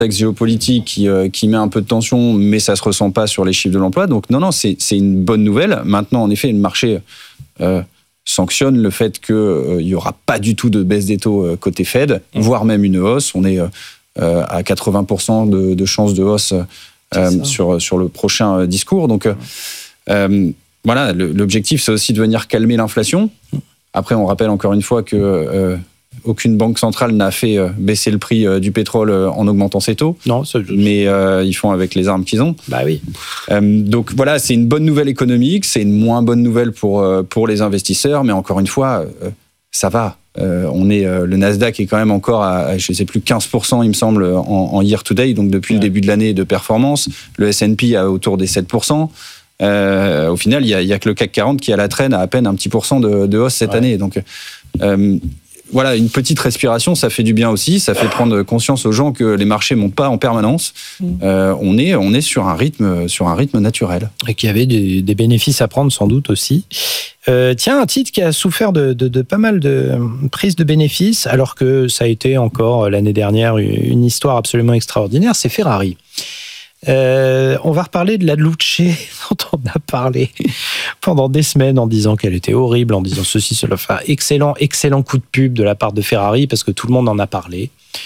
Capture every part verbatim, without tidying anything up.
contexte géopolitique qui, euh, qui met un peu de tension, mais ça ne se ressent pas sur les chiffres de l'emploi. Donc non, non, c'est, c'est une bonne nouvelle. Maintenant, en effet, le marché euh, sanctionne le fait qu'il euh, n'y aura pas du tout de baisse des taux euh, côté Fed, mmh. voire même une hausse. On est euh, à quatre-vingts pour cent de, de chances de hausse euh, sur, sur le prochain euh, discours. Donc euh, euh, voilà, le, l'objectif, c'est aussi de venir calmer l'inflation. Après, on rappelle encore une fois que euh, aucune banque centrale n'a fait euh, baisser le prix euh, du pétrole euh, en augmentant ses taux. Non, ça, je... mais euh, ils font avec les armes qu'ils ont. Bah oui. Euh, donc voilà, c'est une bonne nouvelle économique, c'est une moins bonne nouvelle pour euh, pour les investisseurs, mais encore une fois, euh, ça va. Euh, on est euh, le Nasdaq est quand même encore à, à je sais plus quinze pour cent, il me semble, en, en year to date, donc depuis ouais. le début de l'année de performance. Le S and P à autour des sept pour cent. Euh, au final, il y a, y a que le C A C quarante qui à la traîne à à peine un petit pourcent de, de hausse cette ouais. année. Donc euh, voilà, une petite respiration, ça fait du bien aussi. Ça fait prendre conscience aux gens que les marchés montent pas en permanence. Euh, on est, on est sur un rythme, sur un rythme naturel. Et qu'il y avait des, des bénéfices à prendre sans doute aussi. Euh, tiens, un titre qui a souffert de, de, de pas mal de prises de bénéfices, alors que ça a été encore l'année dernière une histoire absolument extraordinaire, c'est Ferrari. Euh, on va reparler de la Luce dont on a parlé pendant des semaines en disant qu'elle était horrible, en disant ceci, cela. Enfin, excellent, excellent coup de pub de la part de Ferrari parce que tout le monde en a parlé.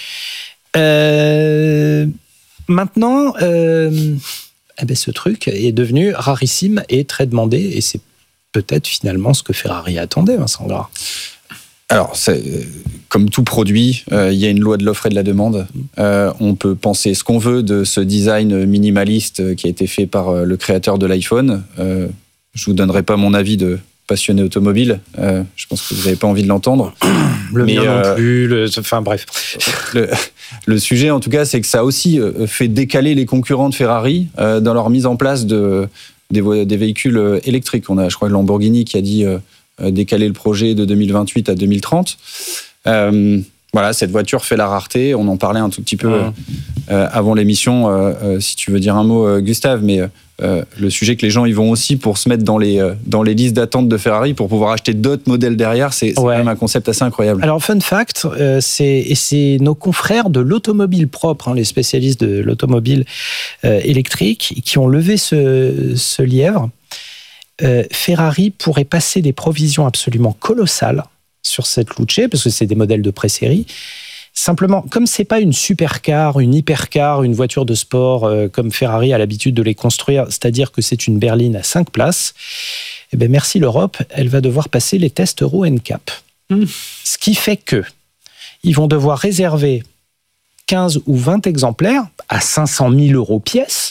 Euh, maintenant, euh, eh ben, ce truc est devenu rarissime et très demandé et c'est peut-être finalement ce que Ferrari attendait, Vincent Gras. Alors, c'est, comme tout produit, euh, il y a une loi de l'offre et de la demande. Euh, on peut penser ce qu'on veut de ce design minimaliste qui a été fait par le créateur de l'iPhone. Euh, je ne vous donnerai pas mon avis de passionné automobile. Euh, je pense que vous n'avez pas envie de l'entendre. Le mien euh, non plus. Le, enfin, bref. Le, le sujet, en tout cas, c'est que ça a aussi fait décaler les concurrents de Ferrari euh, dans leur mise en place de, des, des véhicules électriques. On a, je crois, Lamborghini qui a dit... Euh, décaler le projet de deux mille vingt-huit à deux mille trente. Euh, voilà, cette voiture fait la rareté. On en parlait un tout petit peu mmh. euh, avant l'émission, euh, euh, si tu veux dire un mot, euh, Gustave, mais euh, le sujet que les gens ils vont aussi pour se mettre dans les, euh, dans les listes d'attente de Ferrari pour pouvoir acheter d'autres modèles derrière, c'est, c'est ouais. quand même un concept assez incroyable. Alors, fun fact, euh, c'est, et c'est nos confrères de l'automobile propre, hein, les spécialistes de l'automobile euh, électrique, qui ont levé ce, ce lièvre. Euh, Ferrari pourrait passer des provisions absolument colossales sur cette Luce, parce que c'est des modèles de pré-série. Simplement, comme c'est pas une supercar, une hypercar, une voiture de sport euh, comme Ferrari a l'habitude de les construire, c'est-à-dire que c'est une berline à cinq places, eh ben merci l'Europe, elle va devoir passer les tests Euro N C A P. Mmh. Ce qui fait que ils vont devoir réserver quinze ou vingt exemplaires à cinq cent mille euros pièce,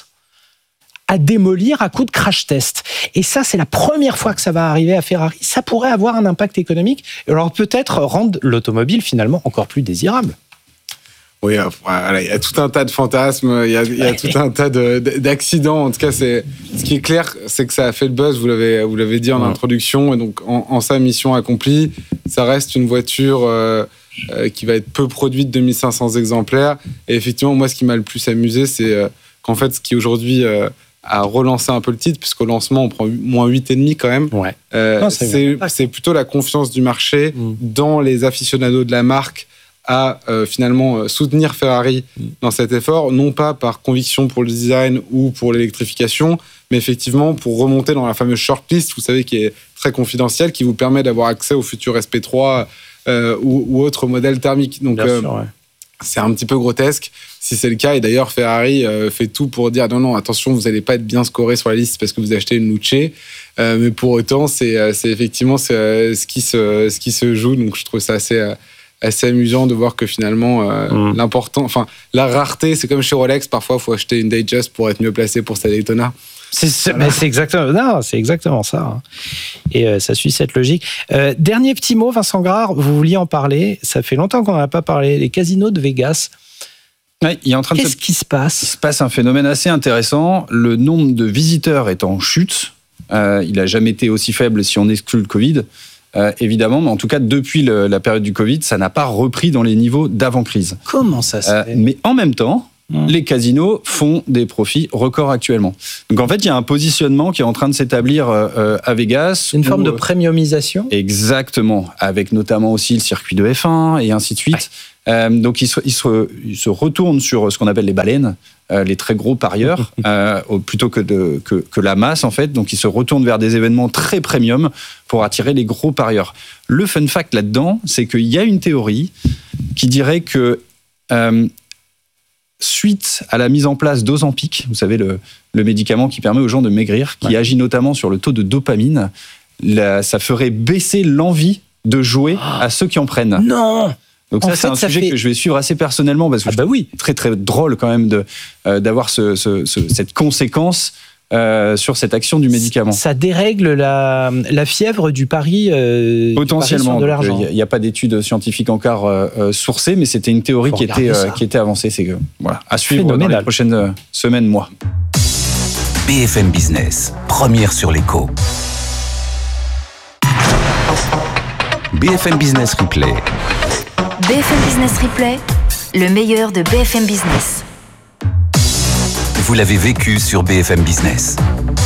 à démolir à coup de crash test. Et ça, c'est la première fois que ça va arriver à Ferrari. Ça pourrait avoir un impact économique, et alors peut-être rendre l'automobile finalement encore plus désirable. Oui, voilà, il y a tout un tas de fantasmes, il y a, il y a tout un tas de, d'accidents. En tout cas, c'est, ce qui est clair, c'est que ça a fait le buzz, vous l'avez, vous l'avez dit en ouais. introduction, et donc en, en sa mission accomplie, ça reste une voiture euh, euh, qui va être peu produite, deux mille cinq cents exemplaires. Et effectivement, moi, ce qui m'a le plus amusé, c'est euh, qu'en fait, ce qui aujourd'hui... Euh, à relancer un peu le titre, puisqu'au lancement, on prend moins huit virgule cinq quand même. Ouais. Euh, non, c'est, c'est, c'est plutôt la confiance du marché mmh. dans les aficionados de la marque à euh, finalement soutenir Ferrari mmh. dans cet effort, non pas par conviction pour le design ou pour l'électrification, mais effectivement pour remonter dans la fameuse shortlist, vous savez, qui est très confidentielle, qui vous permet d'avoir accès au futur S P trois euh, ou, ou autres modèles thermiques. Donc, Bien euh, sûr, ouais. c'est un petit peu grotesque si c'est le cas. Et d'ailleurs, Ferrari euh, fait tout pour dire non, non, attention, vous n'allez pas être bien scoré sur la liste parce que vous achetez une Luce. Euh, mais pour autant, c'est, c'est effectivement c'est, euh, ce, qui se, ce qui se joue. Donc, je trouve ça assez, euh, assez amusant de voir que finalement, euh, mmh. l'important, enfin, la rareté, c'est comme chez Rolex. Parfois, il faut acheter une Datejust pour être mieux placé pour sa Daytona. C'est, c'est, voilà. mais c'est, exactement, non, c'est exactement ça. Hein. Et euh, ça suit cette logique. Euh, dernier petit mot, Vincent Gras, vous vouliez en parler. Ça fait longtemps qu'on n'en a pas parlé. Les casinos de Vegas. Ouais, il est en train Qu'est-ce de... qui se passe ? Il se passe un phénomène assez intéressant. Le nombre de visiteurs est en chute. Euh, il n'a jamais été aussi faible si on exclut le Covid, euh, évidemment. Mais en tout cas, depuis le, la période du Covid, ça n'a pas repris dans les niveaux d'avant-crise. Comment ça se euh, fait ? Mais en même temps, Mmh. Les casinos font des profits records actuellement. Donc en fait, il y a un positionnement qui est en train de s'établir euh, à Vegas. Une où, forme de euh, premiumisation. Exactement, avec notamment aussi le circuit de F un et ainsi de suite. Ouais. Euh, donc il se, il, se, il se retourne sur ce qu'on appelle les baleines, euh, les très gros parieurs, euh, plutôt que, de, que, que la masse en fait. Donc il se retourne vers des événements très premium pour attirer les gros parieurs. Le fun fact là-dedans, c'est qu'il y a une théorie qui dirait que euh, suite à la mise en place d'Ozempic, vous savez, le, le médicament qui permet aux gens de maigrir, qui ouais. agit notamment sur le taux de dopamine, la, ça ferait baisser l'envie de jouer oh. à ceux qui en prennent. Non. Donc ça, en c'est fait, un sujet fait... que je vais suivre assez personnellement, parce que ah bah oui. c'est très, très drôle quand même de, euh, d'avoir ce, ce, ce, cette conséquence Euh, sur cette action du médicament. Ça dérègle la, la fièvre du pari, euh, potentiellement. Du pari sur de l'argent. Il n'y a, a pas d'études scientifiques encore euh, sourcées, mais c'était une théorie qui était, euh, qui était avancée. C'est que, voilà, à suivre Phénoménal. Dans les prochaines semaines, mois. B F M Business, première sur l'écho. B F M Business Replay. B F M Business Replay, le meilleur de B F M Business. Vous l'avez vécu sur B F M Business.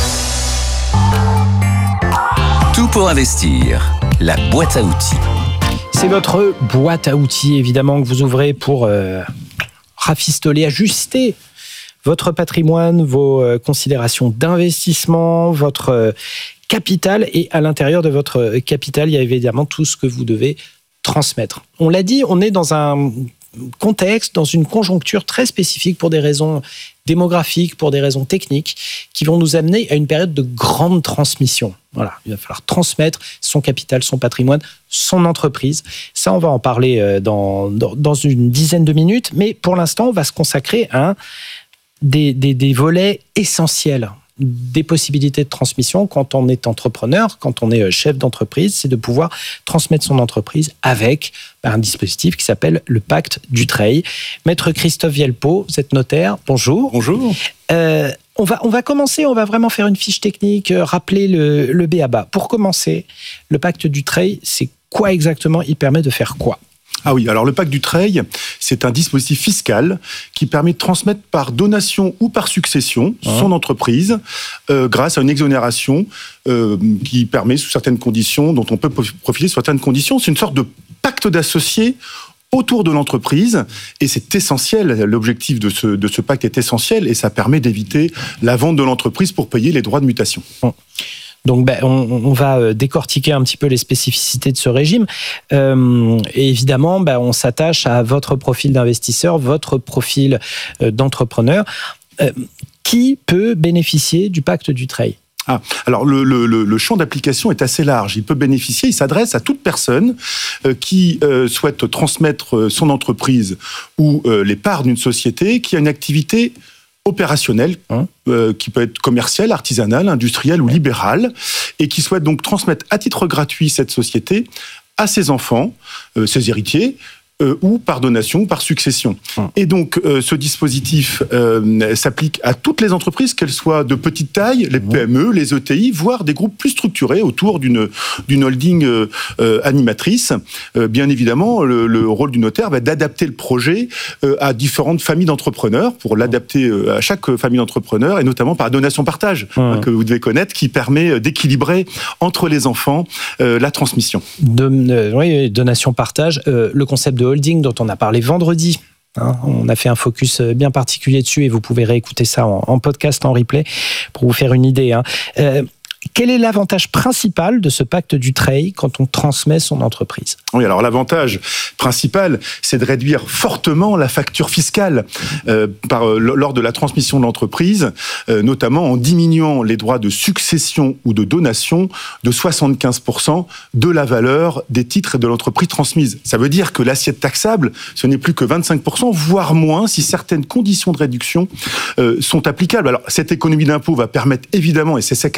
Tout pour investir, la boîte à outils. C'est votre boîte à outils, évidemment, que vous ouvrez pour euh, rafistoler, ajuster votre patrimoine, vos euh, considérations d'investissement, votre euh, capital. Et à l'intérieur de votre capital, il y a évidemment tout ce que vous devez transmettre. On l'a dit, on est dans un contexte, dans une conjoncture très spécifique pour des raisons démographiques, pour des raisons techniques, qui vont nous amener à une période de grande transmission. Voilà, il va falloir transmettre son capital, son patrimoine, son entreprise. Ça, on va en parler dans, dans, dans une dizaine de minutes, mais pour l'instant, on va se consacrer à un des, des, des volets essentiels des possibilités de transmission quand on est entrepreneur, quand on est chef d'entreprise, c'est de pouvoir transmettre son entreprise avec un dispositif qui s'appelle le pacte Dutreil. Maître Christophe Vielpeau, vous êtes notaire, bonjour. Bonjour. Euh, on va, on va commencer, on va vraiment faire une fiche technique, euh, rappeler le, le B A B A. Pour commencer, le pacte Dutreil, c'est quoi exactement? Il permet de faire quoi? Ah oui, alors le pacte Dutreil, c'est un dispositif fiscal qui permet de transmettre par donation ou par succession ah. son entreprise euh, grâce à une exonération euh, qui permet, sous certaines conditions, dont on peut profiter sous certaines conditions. C'est une sorte de pacte d'associés autour de l'entreprise, et c'est essentiel, l'objectif de ce, de ce pacte est essentiel, et ça permet d'éviter la vente de l'entreprise pour payer les droits de mutation. Bon. Donc, ben, on, on va décortiquer un petit peu les spécificités de ce régime. Euh, et évidemment, ben, on s'attache à votre profil d'investisseur, votre profil euh, d'entrepreneur. Euh, qui peut bénéficier du pacte Dutreil ? Ah, alors le, le, le champ d'application est assez large. Il peut bénéficier, il s'adresse à toute personne euh, qui euh, souhaite transmettre son entreprise ou euh, les parts d'une société qui a une activité opérationnel, hein euh, qui peut être commercial, artisanal, industriel ou libéral, et qui souhaite donc transmettre à titre gratuit cette société à ses enfants, euh, ses héritiers, euh, ou par donation ou par succession. Hum. Et donc, euh, ce dispositif euh, s'applique à toutes les entreprises, qu'elles soient de petite taille, les P M E, les E T I, voire des groupes plus structurés autour d'une, d'une holding euh, euh, animatrice. Euh, bien évidemment, le, le rôle du notaire va être d'adapter le projet euh, à différentes familles d'entrepreneurs, pour l'adapter euh, à chaque famille d'entrepreneurs, et notamment par donation-partage, hum. hein, que vous devez connaître, qui permet d'équilibrer entre les enfants euh, la transmission. De, euh, oui, donation-partage, euh, le concept de holding dont on a parlé vendredi. Hein, on a fait un focus bien particulier dessus et vous pouvez réécouter ça en, en podcast, en replay, pour vous faire une idée. Hein. Euh, quel est l'avantage principal de ce pacte Dutreil quand on transmet son entreprise ? Oui, alors l'avantage principal, c'est de réduire fortement la facture fiscale euh, par, euh, lors de la transmission de l'entreprise, euh, notamment en diminuant les droits de succession ou de donation de soixante-quinze pour cent de la valeur des titres de l'entreprise transmise. Ça veut dire que l'assiette taxable, ce n'est plus que vingt-cinq pour cent, voire moins, si certaines conditions de réduction euh, sont applicables. Alors, cette économie d'impôt va permettre évidemment, et c'est ça qui est essentiel,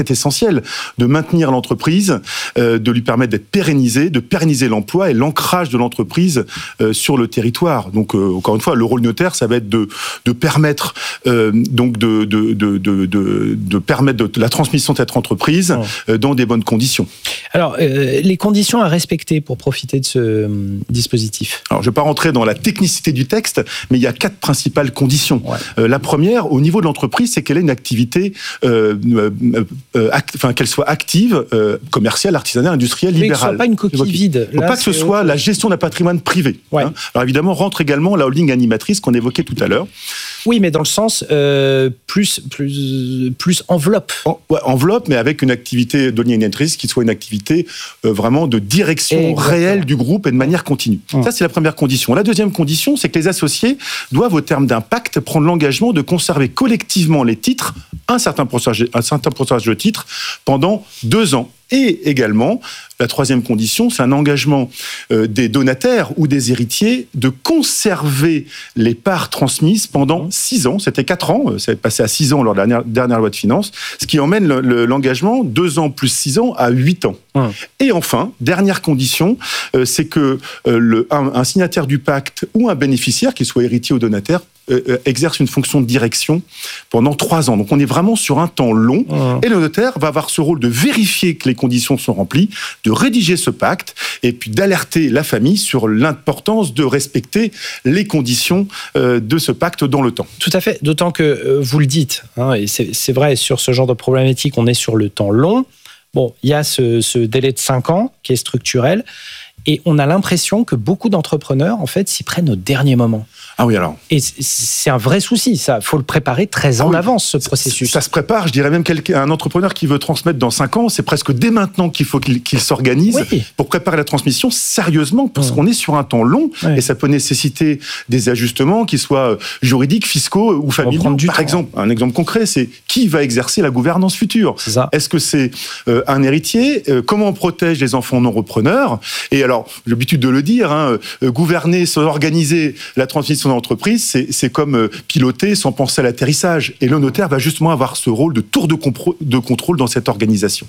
essentiel de maintenir l'entreprise, euh, de lui permettre d'être pérennisé, de pérenniser l'emploi et l'ancrage de l'entreprise euh, sur le territoire. Donc, euh, encore une fois, le rôle notaire, ça va être de, de permettre, euh, donc de, de, de, de, de, de permettre de, la transmission de cette entreprise euh, dans des bonnes conditions. Alors, euh, les conditions à respecter pour profiter de ce euh, dispositif. Alors, je ne vais pas rentrer dans la technicité du texte, mais il y a quatre principales conditions. Ouais. Euh, la première, au niveau de l'entreprise, c'est qu'elle ait une activité, euh, euh, euh, act, enfin, qu'elle soit active, euh, commerciale, artisanale, industrielle, mais libérale. Que ce soit pas une coquille vide. Il ne faut pas que ce soit la gestion d'un patrimoine privé. Ouais. Hein. Alors évidemment, rentre également la holding animatrice qu'on évoquait tout à l'heure. Oui, mais dans le sens euh, plus, plus, plus enveloppe. En, ouais, enveloppe, mais avec une activité d'holding animatrice qui soit une activité euh, vraiment de direction Exactement. réelle du groupe et de manière continue. Mmh. Ça, c'est la première condition. La deuxième condition, c'est que les associés doivent, au terme d'un pacte, prendre l'engagement de conserver collectivement les titres, un certain pourcentage, un certain pourcentage de titres, pendant deux ans. Et également, la troisième condition, c'est un engagement euh, des donataires ou des héritiers de conserver les parts transmises pendant six ans. C'était quatre ans, ça va être passé à six ans lors de la dernière, dernière loi de finances, ce qui emmène le, le, l'engagement, deux ans plus six ans, à huit ans. Hum. Et enfin, dernière condition, euh, c'est que euh, le, un, un signataire du pacte ou un bénéficiaire, qu'il soit héritier ou donataire, euh, exerce une fonction de direction pendant trois ans. Donc on est vraiment sur un temps long. Hum. Et le notaire va avoir ce rôle de vérifier que les conditions sont remplies, de rédiger ce pacte et puis d'alerter la famille sur l'importance de respecter les conditions euh, de ce pacte dans le temps. Tout à fait, d'autant que euh, vous le dites, hein, et c'est, c'est vrai, sur ce genre de problématique, on est sur le temps long. Bon, il y a ce, ce délai de cinq ans qui est structurel et on a l'impression que beaucoup d'entrepreneurs, en fait, s'y prennent au dernier moment. Ah oui, alors. Et c'est un vrai souci, ça. Il faut le préparer très en ah oui. avance, ce processus. Ça se prépare, je dirais même quelqu'un, un entrepreneur qui veut transmettre dans cinq ans, c'est presque dès maintenant qu'il faut qu'il, qu'il s'organise oui. pour préparer la transmission sérieusement, parce mmh. qu'on est sur un temps long oui. et ça peut nécessiter des ajustements, qu'ils soient juridiques, fiscaux ou familiaux. Par temps. exemple, un exemple concret, c'est qui va exercer la gouvernance future ? C'est ça. Est-ce que c'est euh, un héritier ? euh, Comment on protège les enfants non repreneurs ? Et alors, j'ai l'habitude de le dire, hein, euh, gouverner, s'organiser la transmission d'entreprise, c'est, c'est comme euh, piloter sans penser à l'atterrissage. Et le notaire va justement avoir ce rôle de tour de, compro- de contrôle dans cette organisation.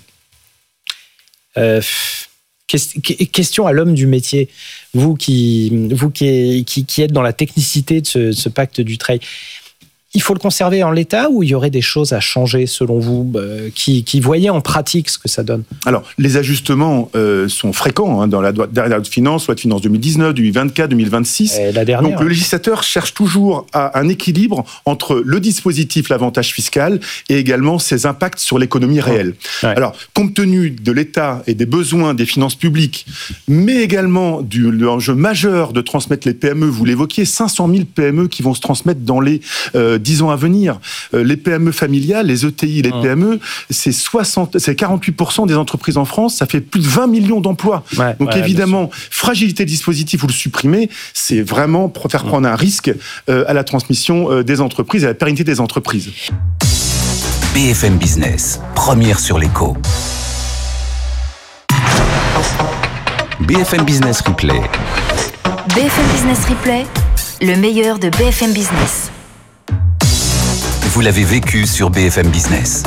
Euh, question à l'homme du métier. Vous qui, vous qui, qui, qui êtes dans la technicité de ce, ce pacte du Treil, il faut le conserver en l'état ou il y aurait des choses à changer selon vous euh, qui, qui voyez en pratique ce que ça donne ? Alors, les ajustements euh, sont fréquents hein, dans la dernière loi de finances, loi de finances deux mille dix-neuf, deux mille vingt-quatre, deux mille vingt-six. Et la dernière. Donc, le législateur cherche toujours à un équilibre entre le dispositif, l'avantage fiscal, et également ses impacts sur l'économie réelle. Ouais. Alors, compte tenu de l'état et des besoins des finances publiques, mais également du l'enjeu majeur de transmettre les P M E, vous l'évoquiez, cinq cent mille P M E qui vont se transmettre dans les euh, dix ans à venir. Euh, les P M E familiales, les E T I, les mmh. P M E, c'est, soixante, c'est quarante-huit pour cent des entreprises en France, ça fait plus de vingt millions d'emplois. Ouais, Donc ouais, évidemment, fragilité du dispositif ou le supprimer, c'est vraiment faire prendre mmh. un risque euh, à la transmission euh, des entreprises et à la pérennité des entreprises. B F M Business, première sur l'écho. B F M Business Replay. B F M Business Replay, le meilleur de B F M Business. Vous l'avez vécu sur B F M Business.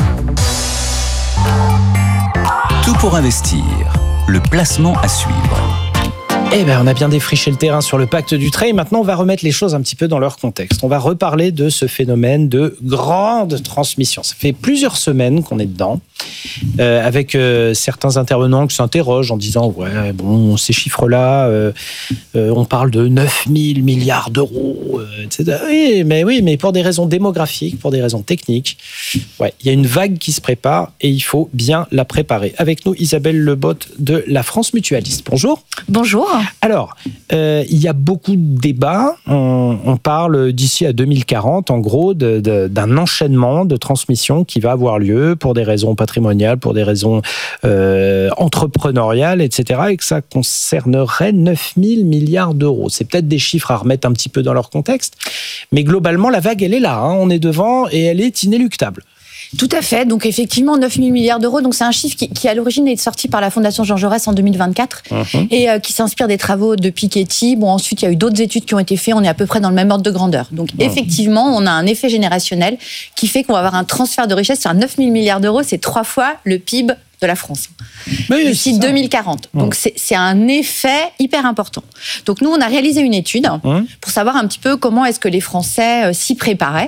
Tout pour investir, le placement à suivre. Eh bien, on a bien défriché le terrain sur le pacte du Treil. Maintenant, on va remettre les choses un petit peu dans leur contexte. On va reparler de ce phénomène de grande transmission. Ça fait plusieurs semaines qu'on est dedans, euh, avec euh, certains intervenants qui s'interrogent en disant « Ouais, bon, ces chiffres-là, euh, euh, on parle de neuf mille milliards d'euros, euh, et cetera » Oui, mais oui, mais pour des raisons démographiques, pour des raisons techniques, ouais, il y a une vague qui se prépare et il faut bien la préparer. Avec nous, Isabelle Lebotte de la France Mutualiste. Bonjour. Bonjour. Alors, euh, il y a beaucoup de débats. On, on parle d'ici à deux mille quarante, en gros, de, de, d'un enchaînement de transmissions qui va avoir lieu pour des raisons patrimoniales, pour des raisons euh, entrepreneuriales, et cetera, et que ça concernerait neuf mille milliards d'euros. C'est peut-être des chiffres à remettre un petit peu dans leur contexte, mais globalement, la vague, elle est là. Hein. On est devant et elle est inéluctable. Tout à fait. Donc, effectivement, neuf mille milliards d'euros. Donc, c'est un chiffre qui, qui à l'origine, est sorti par la Fondation Jean Jaurès en deux mille vingt-quatre uh-huh. et euh, qui s'inspire des travaux de Piketty. Bon, ensuite, il y a eu d'autres études qui ont été faites. On est à peu près dans le même ordre de grandeur. Donc, uh-huh. effectivement, on a un effet générationnel qui fait qu'on va avoir un transfert de richesse sur neuf mille milliards d'euros. C'est trois fois le P I B de la France oui, d'ici deux mille quarante. Mmh. Donc c'est, c'est un effet hyper important. Donc nous on a réalisé une étude mmh. pour savoir un petit peu comment est-ce que les Français euh, s'y préparaient.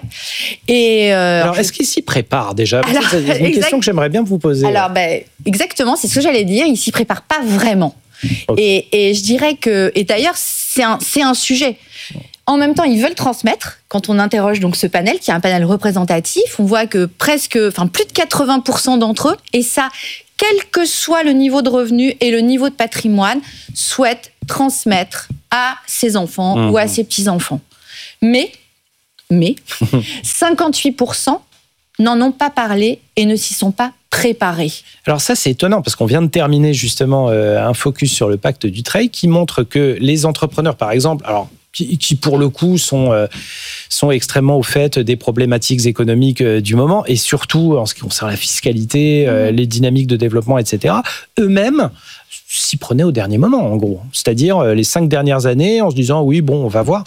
Et euh, alors est-ce qu'ils s'y préparent déjà? Alors, c'est une exact... question que j'aimerais bien vous poser. Alors ben, exactement, c'est ce que j'allais dire. Ils s'y préparent pas vraiment. Okay. Et, et je dirais que et d'ailleurs c'est un c'est un sujet. En même temps, ils veulent transmettre. Quand on interroge donc ce panel, qui est un panel représentatif, on voit que presque, enfin plus de quatre-vingts pour cent d'entre eux, et ça, quel que soit le niveau de revenu et le niveau de patrimoine, souhaitent transmettre à ses enfants mmh. ou à ses petits-enfants. Mais, mais, cinquante-huit pour cent n'en ont pas parlé et ne s'y sont pas préparés. Alors ça, c'est étonnant parce qu'on vient de terminer justement euh, un focus sur le pacte Dutreil qui montre que les entrepreneurs, par exemple, alors qui, qui pour le coup sont euh, sont extrêmement au fait des problématiques économiques euh, du moment et surtout en ce qui concerne la fiscalité, euh, les dynamiques de développement, et cetera. Eux-mêmes s'y prenaient au dernier moment, en gros. C'est-à-dire euh, les cinq dernières années, en se disant oui, bon, on va voir.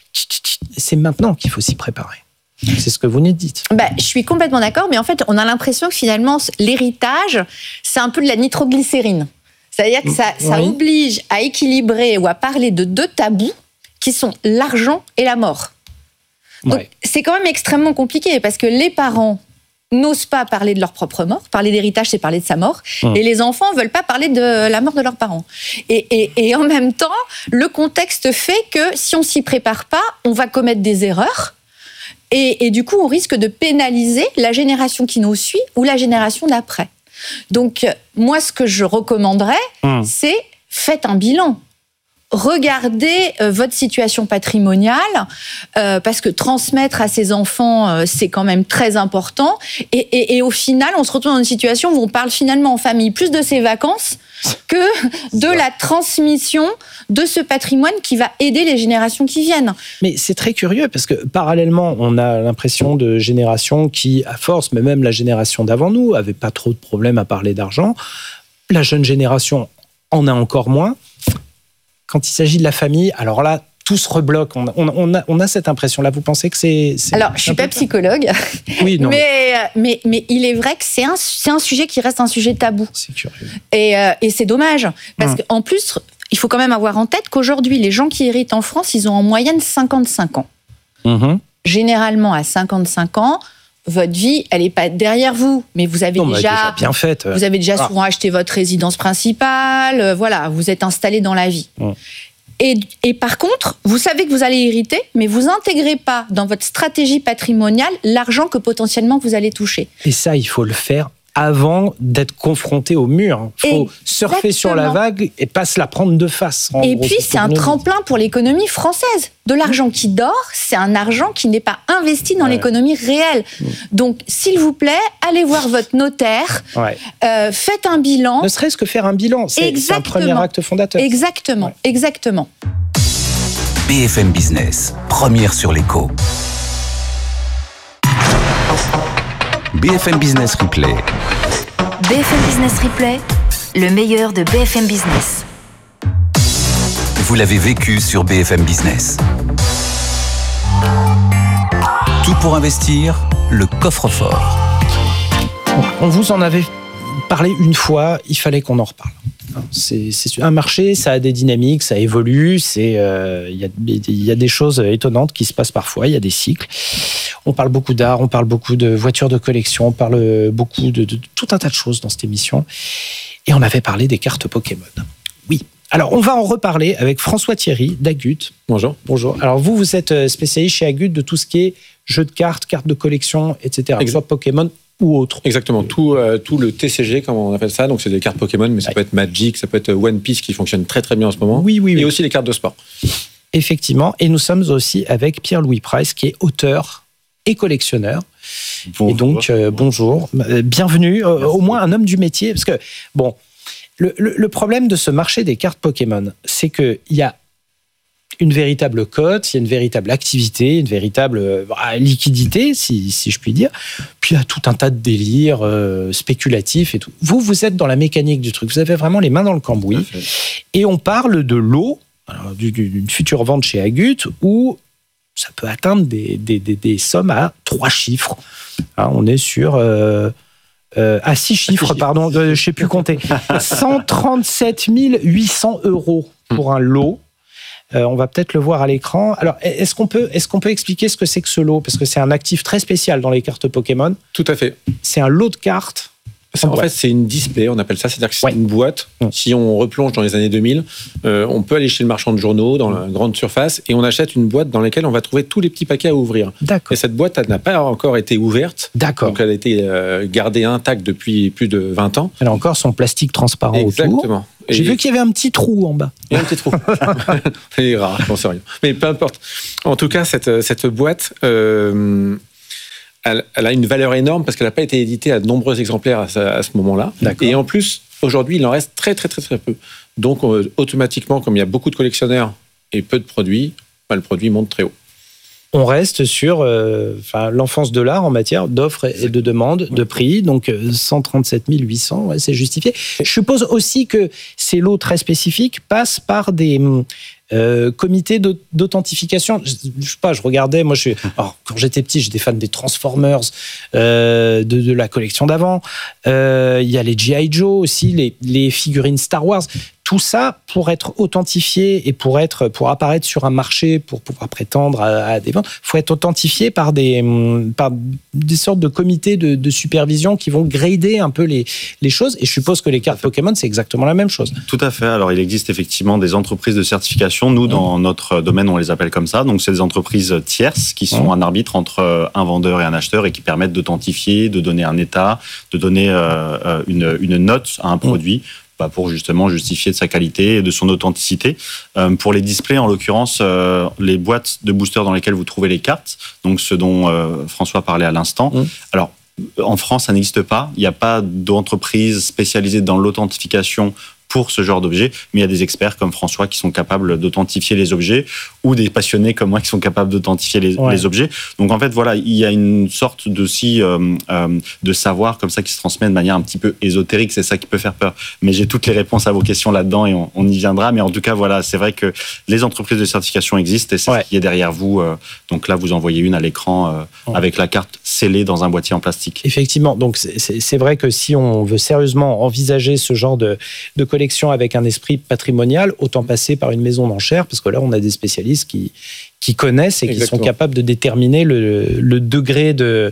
C'est maintenant qu'il faut s'y préparer. C'est ce que vous nous dites. Bah, je suis complètement d'accord, mais en fait, on a l'impression que finalement, l'héritage, c'est un peu de la nitroglycérine. C'est-à-dire que ça, ça oui. oblige à équilibrer ou à parler de deux tabous qui sont l'argent et la mort. Donc, ouais. c'est quand même extrêmement compliqué parce que les parents n'osent pas parler de leur propre mort. Parler d'héritage, c'est parler de sa mort. Mmh. Et les enfants ne veulent pas parler de la mort de leurs parents. Et, et, et en même temps, le contexte fait que si on ne s'y prépare pas, on va commettre des erreurs. Et, et du coup, on risque de pénaliser la génération qui nous suit ou la génération d'après. Donc, moi, ce que je recommanderais, mmh. c'est faites un bilan. Regardez euh, votre situation patrimoniale, euh, parce que transmettre à ses enfants, euh, c'est quand même très important. Et, et, et au final, on se retrouve dans une situation où on parle finalement en famille plus de ses vacances que de la transmission de ce patrimoine qui va aider les générations qui viennent. Mais c'est très curieux, parce que parallèlement, on a l'impression de générations qui, à force, mais même la génération d'avant nous, n'avaient pas trop de problèmes à parler d'argent. La jeune génération en a encore moins. Quand il s'agit de la famille, alors là, tout se rebloque. On, on, on, a, on a cette impression-là. Vous pensez que c'est... c'est alors, je ne suis pas psychologue, oui, non. mais, mais, mais il est vrai que c'est un, c'est un sujet qui reste un sujet tabou. C'est curieux. Et, euh, et c'est dommage, parce hum. qu'en plus, il faut quand même avoir en tête qu'aujourd'hui, les gens qui héritent en France, ils ont en moyenne cinquante-cinq ans. Hum. Généralement, à cinquante-cinq ans, votre vie, elle n'est pas derrière vous, mais vous avez non, déjà, déjà bien fait. Vous avez déjà ah. souvent acheté votre résidence principale, euh, voilà, vous êtes installé dans la vie. Mmh. Et, et par contre, vous savez que vous allez hériter, mais vous intégrez pas dans votre stratégie patrimoniale l'argent que potentiellement vous allez toucher. Et ça, il faut le faire avant d'être confronté au mur. Il faut Exactement. surfer sur la vague et pas se la prendre de face. Et gros, puis, c'est un tremplin pour l'économie française. De l'argent qui dort, c'est un argent qui n'est pas investi dans ouais. l'économie réelle. Mmh. Donc, s'il vous plaît, allez voir votre notaire, ouais. euh, faites un bilan. Ne serait-ce que faire un bilan, c'est, c'est un premier acte fondateur. Exactement, ouais. exactement. B F M Business, première sur l'écho. B F M Business Replay. B F M Business Replay, le meilleur de B F M Business. Vous l'avez vécu sur B F M Business. Tout pour investir, le coffre-fort. On vous en avait parlé une fois, il fallait qu'on en reparle. C'est, c'est un marché, ça a des dynamiques, ça évolue, c'est, euh, y a, y a des choses étonnantes qui se passent parfois, il y a des cycles. On parle beaucoup d'art, on parle beaucoup de voitures de collection, on parle beaucoup de, de, de tout un tas de choses dans cette émission. Et on avait parlé des cartes Pokémon. Oui. Alors, on va en reparler avec François Thierry d'Agut. Bonjour. Bonjour. Alors, vous, vous êtes spécialiste chez Agut de tout ce qui est jeux de cartes, cartes de collection, et cetera. Exact. Soit Pokémon ou autre. Exactement. Tout, euh, tout le T C G, comme on appelle ça. Donc, c'est des cartes Pokémon, mais ça ouais. peut être Magic, ça peut être One Piece qui fonctionne très, très bien en ce moment. Oui, oui, oui. Et aussi les cartes de sport. Effectivement. Et nous sommes aussi avec Pierre-Louis Price, qui est auteur et collectionneur. Bonjour. Et donc, euh, bonjour. Bienvenue. Euh, au moins un homme du métier. Parce que, bon, le, le, le problème de ce marché des cartes Pokémon, c'est qu'il y a une véritable cote, il y a une véritable activité, une véritable euh, liquidité, si, si je puis dire. Puis il y a tout un tas de délires euh, spéculatifs et tout. Vous, vous êtes dans la mécanique du truc. Vous avez vraiment les mains dans le cambouis. Et on parle de l'eau, alors, d'une future vente chez Agut, où ça peut atteindre des, des, des, des sommes à trois chiffres. Hein, on est sur... Euh, euh, à six chiffres, pardon, je ne sais plus compter. cent trente-sept mille huit cents euros pour un lot. Euh, on va peut-être le voir à l'écran. Alors, est-ce qu'on peut, est-ce qu'on peut expliquer ce que c'est que ce lot ? Parce que c'est un actif très spécial dans les cartes Pokémon. Tout à fait. C'est un lot de cartes. En ouais. fait, c'est une display, on appelle ça. C'est-à-dire que c'est ouais. une boîte. Mmh. Si on replonge dans les années deux mille, euh, on peut aller chez le marchand de journaux, dans la grande surface, et on achète une boîte dans laquelle on va trouver tous les petits paquets à ouvrir. D'accord. Et cette boîte, elle n'a pas encore été ouverte. D'accord. Donc, elle a été euh, gardée intacte depuis plus de vingt ans. Elle a encore son plastique transparent Exactement. autour. Exactement. J'ai vu qu'il y avait un petit trou en bas. Il y a un petit trou. C'est rare, j'en sais rien. Mais peu importe. En tout cas, cette, cette boîte... Euh, Elle, elle a une valeur énorme parce qu'elle n'a pas été éditée à de nombreux exemplaires à, à ce moment-là. D'accord. Et en plus, aujourd'hui, il en reste très, très, très, très peu. Donc, euh, automatiquement, comme il y a beaucoup de collectionneurs et peu de produits, bah, le produit monte très haut. On reste sur euh, enfin, l'enfance de l'art en matière d'offres et de demandes, de prix. Donc, cent trente-sept mille huit cents, ouais, c'est justifié. Je suppose aussi que ces lots très spécifiques passent par des... Euh, comité d'authentification. Je, je sais pas, je regardais, moi je suis, alors, quand j'étais petit, j'étais fan des Transformers, euh, de, de la collection d'avant. Euh, il y a les G I Joe aussi, les, les figurines Star Wars. Tout ça pour être authentifié et pour être, pour apparaître sur un marché, pour pouvoir prétendre à, à des ventes, faut être authentifié par des, par des sortes de comités de, de supervision qui vont grader un peu les, les choses. Et je suppose que les cartes Pokémon, c'est exactement la même chose. Tout à fait. Alors, il existe effectivement des entreprises de certification. Nous, dans notre domaine, on les appelle comme ça. Donc, c'est des entreprises tierces qui sont un arbitre entre un vendeur et un acheteur et qui permettent d'authentifier, de donner un état, de donner euh, une, une note à un produit. Bah pour justement justifier de sa qualité et de son authenticité. Euh, pour les displays, en l'occurrence, euh, les boîtes de boosters dans lesquelles vous trouvez les cartes, donc ce dont euh, François parlait à l'instant. Mmh. Alors, en France, ça n'existe pas. Il n'y a pas d'entreprise spécialisée dans l'authentification pour ce genre d'objet, mais il y a des experts comme François qui sont capables d'authentifier les objets ou des passionnés comme moi qui sont capables d'authentifier les, ouais. les objets. Donc en fait, voilà, il y a une sorte de, si, euh, euh, de savoir comme ça qui se transmet de manière un petit peu ésotérique, c'est ça qui peut faire peur. Mais j'ai toutes les réponses à vos questions là-dedans et on, on y viendra. Mais en tout cas, voilà, c'est vrai que les entreprises de certification existent et c'est ouais. ce qui est derrière vous. Euh, donc là, vous envoyez une à l'écran euh, ouais. avec la carte scellée dans un boîtier en plastique. Effectivement, donc c'est, c'est, c'est vrai que si on veut sérieusement envisager ce genre de, de collection avec un esprit patrimonial, autant passer par une maison d'enchères, parce que là, on a des spécialistes qui, qui connaissent et Exactement. Qui sont capables de déterminer le, le degré de,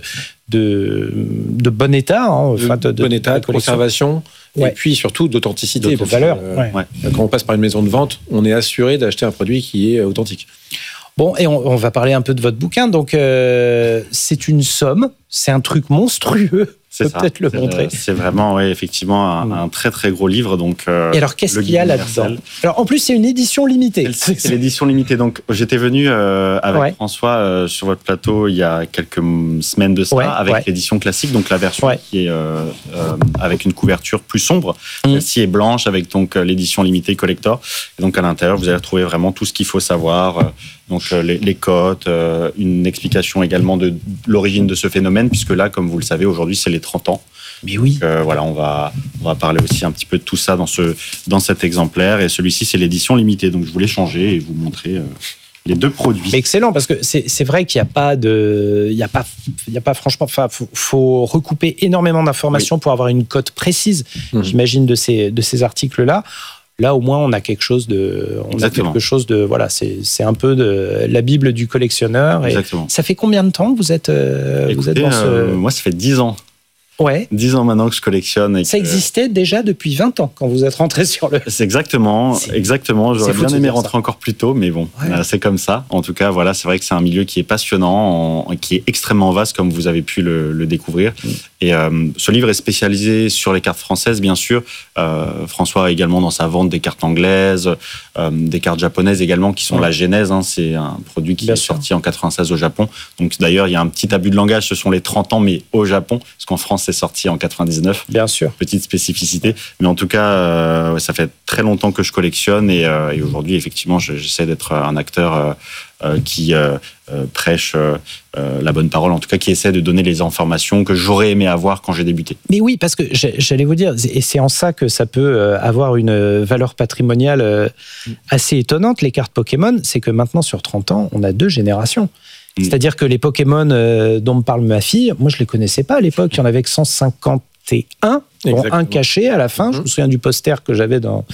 de, de bon état. Hein, de, de, de bon état, de, de conservation, ouais. et puis surtout d'authenticité. De valeur. Euh, ouais. Ouais. Quand on passe par une maison de vente, on est assuré d'acheter un produit qui est authentique. Bon, et on, on va parler un peu de votre bouquin. Donc, euh, c'est une somme, c'est un truc monstrueux. C'est ça. Peut-être le c'est, montrer. C'est vraiment, oui, effectivement, un, un très très gros livre. Donc, euh, et alors, qu'est-ce qu'il y a là-dedans ? Alors, en plus, c'est une édition limitée. C'est, c'est l'édition limitée. Donc, j'étais venu euh, avec ouais. François euh, sur votre plateau il y a quelques semaines de ça, ouais, avec ouais. l'édition classique, donc la version ouais. qui est euh, euh, avec une couverture plus sombre. Mmh. Celle-ci est blanche avec donc l'édition limitée collector. Et donc, à l'intérieur, vous allez retrouver vraiment tout ce qu'il faut savoir. Euh, donc, euh, les, les cotes, euh, une explication également de l'origine de ce phénomène, puisque là, comme vous le savez, aujourd'hui, c'est les trente ans. Mais oui. Donc, euh, voilà, on va, on va parler aussi un petit peu de tout ça dans, ce, dans cet exemplaire. Et celui-ci, c'est l'édition limitée. Donc, je voulais changer et vous montrer euh, les deux produits. Mais excellent, parce que c'est, c'est vrai qu'il n'y a pas de. Il n'y a pas, il y a pas franchement. Enfin, faut, faut recouper énormément d'informations oui. pour avoir une cote précise, mmh. j'imagine, de ces, de ces articles-là. Là, au moins, on a quelque chose de, on Exactement. a quelque chose de, voilà, c'est, c'est un peu de la Bible du collectionneur. Et ça fait combien de temps que vous êtes, euh, Écoutez, vous êtes dans ce... euh, moi, ça fait dix ans. Ouais. dix ans maintenant que je collectionne. Et ça que... existait déjà depuis vingt ans quand vous êtes rentré sur le... C'est exactement, c'est... exactement. J'aurais bien aimé rentrer ça. encore plus tôt, mais bon, ouais. euh, c'est comme ça. En tout cas, voilà, c'est vrai que c'est un milieu qui est passionnant, en... qui est extrêmement vaste, comme vous avez pu le, le découvrir. Mm. Et euh, ce livre est spécialisé sur les cartes françaises, bien sûr. Euh, François a également dans sa vente des cartes anglaises, euh, des cartes japonaises également, qui sont ouais. la genèse. Hein, c'est un produit qui bien est sûr. sorti en quatre-vingt-seize au Japon. Donc d'ailleurs, il y a un petit abus de langage, ce sont les trente ans, mais au Japon, parce qu'en France, c'est sorti en quatre-vingt-dix-neuf. Bien sûr. Petite spécificité. Mais en tout cas, euh, ça fait très longtemps que je collectionne et, euh, et aujourd'hui, effectivement, j'essaie d'être un acteur euh, euh, qui euh, euh, prêche euh, euh, la bonne parole, en tout cas qui essaie de donner les informations que j'aurais aimé avoir quand j'ai débuté. Mais oui, parce que j'allais vous dire, et c'est en ça que ça peut avoir une valeur patrimoniale assez étonnante, les cartes Pokémon, c'est que maintenant, sur trente ans, on a deux générations. Mmh. C'est-à-dire que les Pokémon euh, dont me parle ma fille, moi je les connaissais pas à l'époque, il y en avait que cent cinquante et un, dont un caché à la fin, mmh. je me souviens du poster que j'avais dans...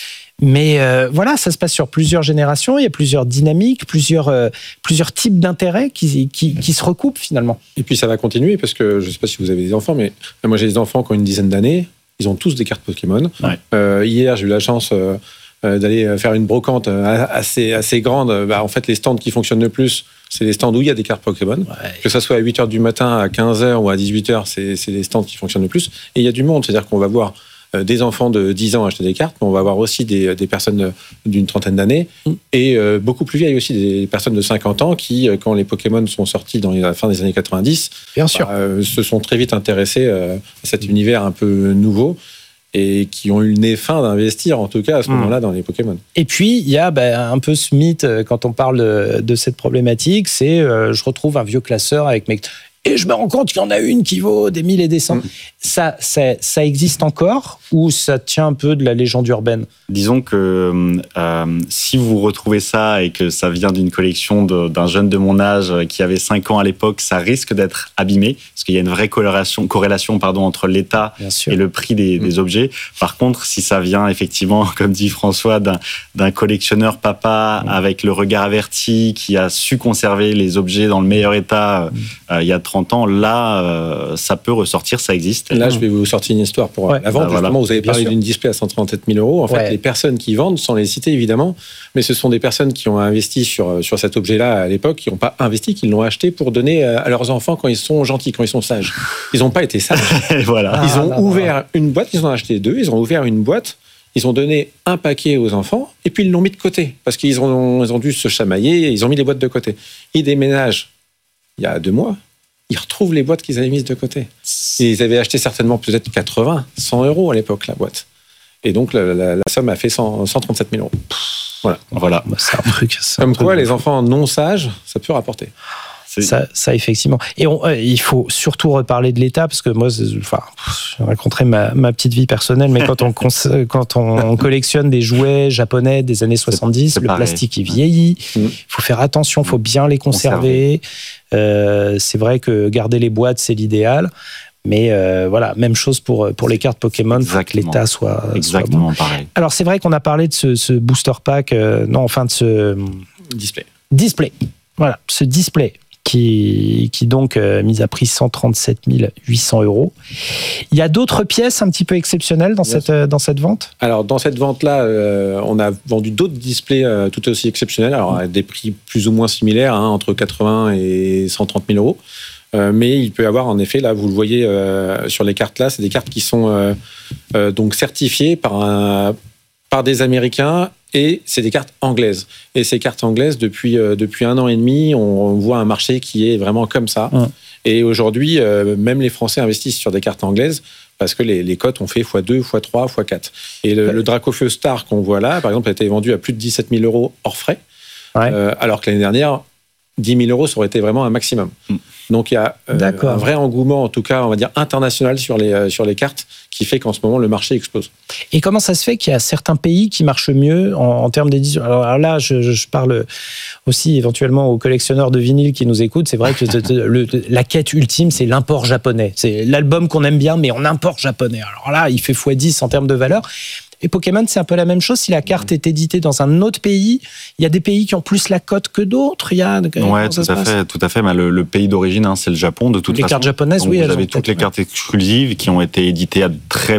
Mais euh, voilà, ça se passe sur plusieurs générations, il y a plusieurs dynamiques, plusieurs, euh, plusieurs types d'intérêts qui, qui, qui se recoupent finalement. Et puis ça va continuer, parce que je ne sais pas si vous avez des enfants, mais moi j'ai des enfants qui ont une dizaine d'années, ils ont tous des cartes Pokémon. Ouais. Euh, hier, j'ai eu la chance euh, d'aller faire une brocante assez, assez grande. Bah, en fait, les stands qui fonctionnent le plus, c'est les stands où il y a des cartes Pokémon. Ouais. Que ça soit à huit heures du matin, à quinze heures ou à dix-huit heures, c'est, c'est les stands qui fonctionnent le plus. Et il y a du monde, c'est-à-dire qu'on va voir des enfants de dix ans acheter des cartes, mais on va avoir aussi des, des personnes d'une trentaine d'années mmh. et euh, beaucoup plus vieilles aussi, des personnes de cinquante ans qui, quand les Pokémon sont sortis dans la fin des années quatre-vingt-dix, Bien sûr. Bah, euh, se sont très vite intéressés euh, à cet univers un peu nouveau et qui ont eu le nez fin d'investir, en tout cas à ce mmh. moment-là, dans les Pokémon. Et puis, il y a bah, un peu ce mythe, quand on parle de, de cette problématique, c'est euh, je retrouve un vieux classeur avec mes... Et je me rends compte qu'il y en a une qui vaut des mille et des cents. Mmh. Ça, ça, ça existe encore ou ça tient un peu de la légende urbaine ? Disons que euh, si vous retrouvez ça et que ça vient d'une collection de, d'un jeune de mon âge qui avait cinq ans à l'époque, ça risque d'être abîmé parce qu'il y a une vraie corrélation, corrélation pardon, entre l'état et le prix des, mmh. des objets. Par contre, si ça vient effectivement, comme dit François, d'un, d'un collectionneur papa mmh. avec le regard averti qui a su conserver les objets dans le meilleur état mmh. euh, il y a trente ans, là, euh, ça peut ressortir, ça existe. Là, je vais vous sortir une histoire pour ouais. la vente. Bah, justement, voilà. Vous avez parlé d'une display à cent trente-sept mille euros. En fait, ouais. les personnes qui vendent, sans les citer évidemment, mais ce sont des personnes qui ont investi sur, sur cet objet-là à l'époque, qui n'ont pas investi, qui l'ont acheté pour donner à leurs enfants quand ils sont gentils, quand ils sont sages. Ils n'ont pas été sages. voilà. Ils ont ah, ouvert non. une boîte, ils en ont acheté deux, ils ont ouvert une boîte, ils ont donné un paquet aux enfants, et puis ils l'ont mis de côté, parce qu'ils ont, ils ont dû se chamailler, et ils ont mis les boîtes de côté. Ils déménagent il y a deux mois, ils retrouvent les boîtes qu'ils avaient mises de côté. Et ils avaient acheté certainement peut-être quatre-vingts, cent euros à l'époque, la boîte. Et donc, la, la, la somme a fait cent, cent trente-sept mille euros. Voilà. voilà. C'est un truc. C'est Comme un quoi, truc. Les enfants non sages, ça peut rapporter. Ça, ça, effectivement. Et on, euh, il faut surtout reparler de l'État, parce que moi, enfin, je raconterai ma, ma petite vie personnelle, mais quand on, quand on collectionne des jouets japonais des années soixante-dix, c'est, c'est le pareil. Plastique est vieilli, il mmh. faut faire attention, il faut bien les conserver. Euh, c'est vrai que garder les boîtes, c'est l'idéal. Mais euh, voilà, même chose pour, pour les cartes Pokémon, il faut que l'État soit, Exactement soit bon. pareil. Alors, c'est vrai qu'on a parlé de ce, ce booster pack, euh, non, enfin de ce... Display. Display. Voilà, ce display. Qui, qui donc euh, mise à prix cent trente-sept mille huit cents euros. Il y a d'autres pièces un petit peu exceptionnelles dans, cette, euh, dans cette vente ? Alors, dans cette vente-là, euh, on a vendu d'autres displays euh, tout aussi exceptionnels, alors à des prix plus ou moins similaires, hein, entre quatre-vingts et cent trente mille euros. Euh, mais il peut y avoir, en effet, là, vous le voyez euh, sur les cartes là, c'est des cartes qui sont euh, euh, donc certifiées par, un, par des Américains. Et c'est des cartes anglaises. Et ces cartes anglaises, depuis, euh, depuis un an et demi, on, on voit un marché qui est vraiment comme ça. Mmh. Et aujourd'hui, euh, même les Français investissent sur des cartes anglaises parce que les, les cotes ont fait fois deux, fois trois, fois quatre. Et le, ouais. le Dracofeu Star qu'on voit là, par exemple, a été vendu à plus de dix-sept mille euros hors frais. Ouais. Euh, alors que l'année dernière, dix mille euros, ça aurait été vraiment un maximum. Mmh. Donc il y a euh, un vrai engouement, en tout cas, on va dire international sur les, euh, sur les cartes, qui fait qu'en ce moment, le marché explose. Et comment ça se fait qu'il y a certains pays qui marchent mieux en, en termes d'édition ? Alors là, je, je parle aussi éventuellement aux collectionneurs de vinyle qui nous écoutent. C'est vrai que le, la quête ultime, c'est l'import japonais. C'est l'album qu'on aime bien, mais on importe japonais. Alors là, il fait fois dix en termes de valeur. Et Pokémon, c'est un peu la même chose. Si la carte est éditée dans un autre pays, il y a des pays qui ont plus la cote que d'autres. Il y a. Ouais, tout à fait, tout à fait. Mais le, le pays d'origine, hein, c'est le Japon, de toute les façon. Les cartes japonaises, donc oui. Vous avez toutes les cartes exclusives qui ont été éditées à très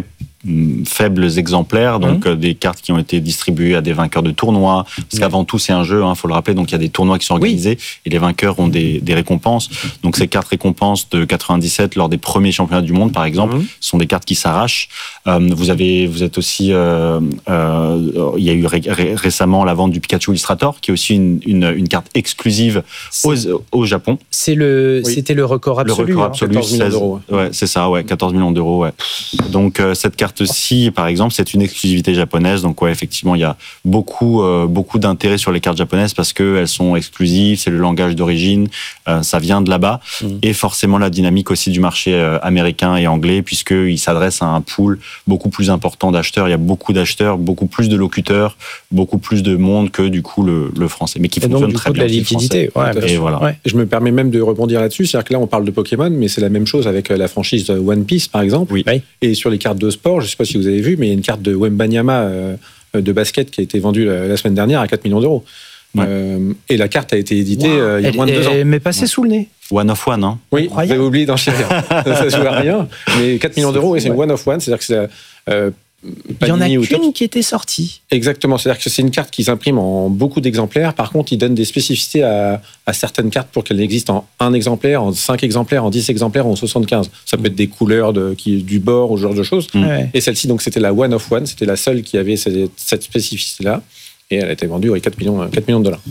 faibles exemplaires, donc mmh. euh, des cartes qui ont été distribuées à des vainqueurs de tournois, parce qu'avant tout c'est un jeu, hein, faut le rappeler, donc il y a des tournois qui sont organisés oui. et les vainqueurs ont des, des récompenses. Donc ces cartes récompenses de quatre-vingt-dix-sept lors des premiers championnats du monde, par exemple, mmh. sont des cartes qui s'arrachent. Euh, vous avez, vous êtes aussi, euh, euh, il y a eu ré- ré- récemment la vente du Pikachu Illustrator, qui est aussi une, une, une carte exclusive au, au Japon. C'est le, oui. c'était le record absolu. Le record hein. absolu, quatorze millions d'euros. Ouais, c'est ça, ouais, quatorze millions d'euros. Ouais. Donc euh, cette carte-ci, par exemple, c'est une exclusivité japonaise. Donc ouais, effectivement, il y a beaucoup, euh, beaucoup d'intérêt sur les cartes japonaises parce que elles sont exclusives, c'est le langage d'origine, euh, ça vient de là-bas, mmh. et forcément la dynamique aussi du marché euh, américain et anglais, puisqu'il s'adresse à un pool beaucoup plus important d'acheteurs. Il y a beaucoup d'acheteurs, beaucoup plus de locuteurs, beaucoup plus de monde que du coup le, le français, mais qui et fonctionne donc, du très coup, bien. De la liquidité. Ouais, et voilà. Ouais. Je me permets même de rebondir là-dessus, c'est-à-dire que là on parle de Pokémon, mais c'est la même chose avec la franchise One Piece par exemple. Oui. Et sur les cartes de sport, je ne sais pas si vous avez vu, mais il y a une carte de Wembanyama euh, de basket qui a été vendue la, la semaine dernière à quatre millions d'euros. Ouais. Euh, et la carte a été éditée wow. euh, il y a elle, moins de deux ans. Elle m'est passée ouais. sous le nez. One of one, hein. Oui, vous avez oublié d'en chier. Ça joue à rien. Mais quatre millions d'euros, et c'est une one of one, c'est-à-dire que c'est euh, il y en a qu'une qui était sortie. Exactement, c'est-à-dire que c'est une carte qui s'imprime en beaucoup d'exemplaires. Par contre, il donne des spécificités à, à certaines cartes pour qu'elles existent en un exemplaire, en cinq exemplaires, en dix exemplaires, en soixante-quinze. Ça peut être des couleurs de, qui, du bord ou ce genre de choses. Mmh. Ouais. Et celle-ci, donc, c'était la one of one, c'était la seule qui avait cette, cette spécificité-là. Et elle a été vendue à quatre millions de dollars.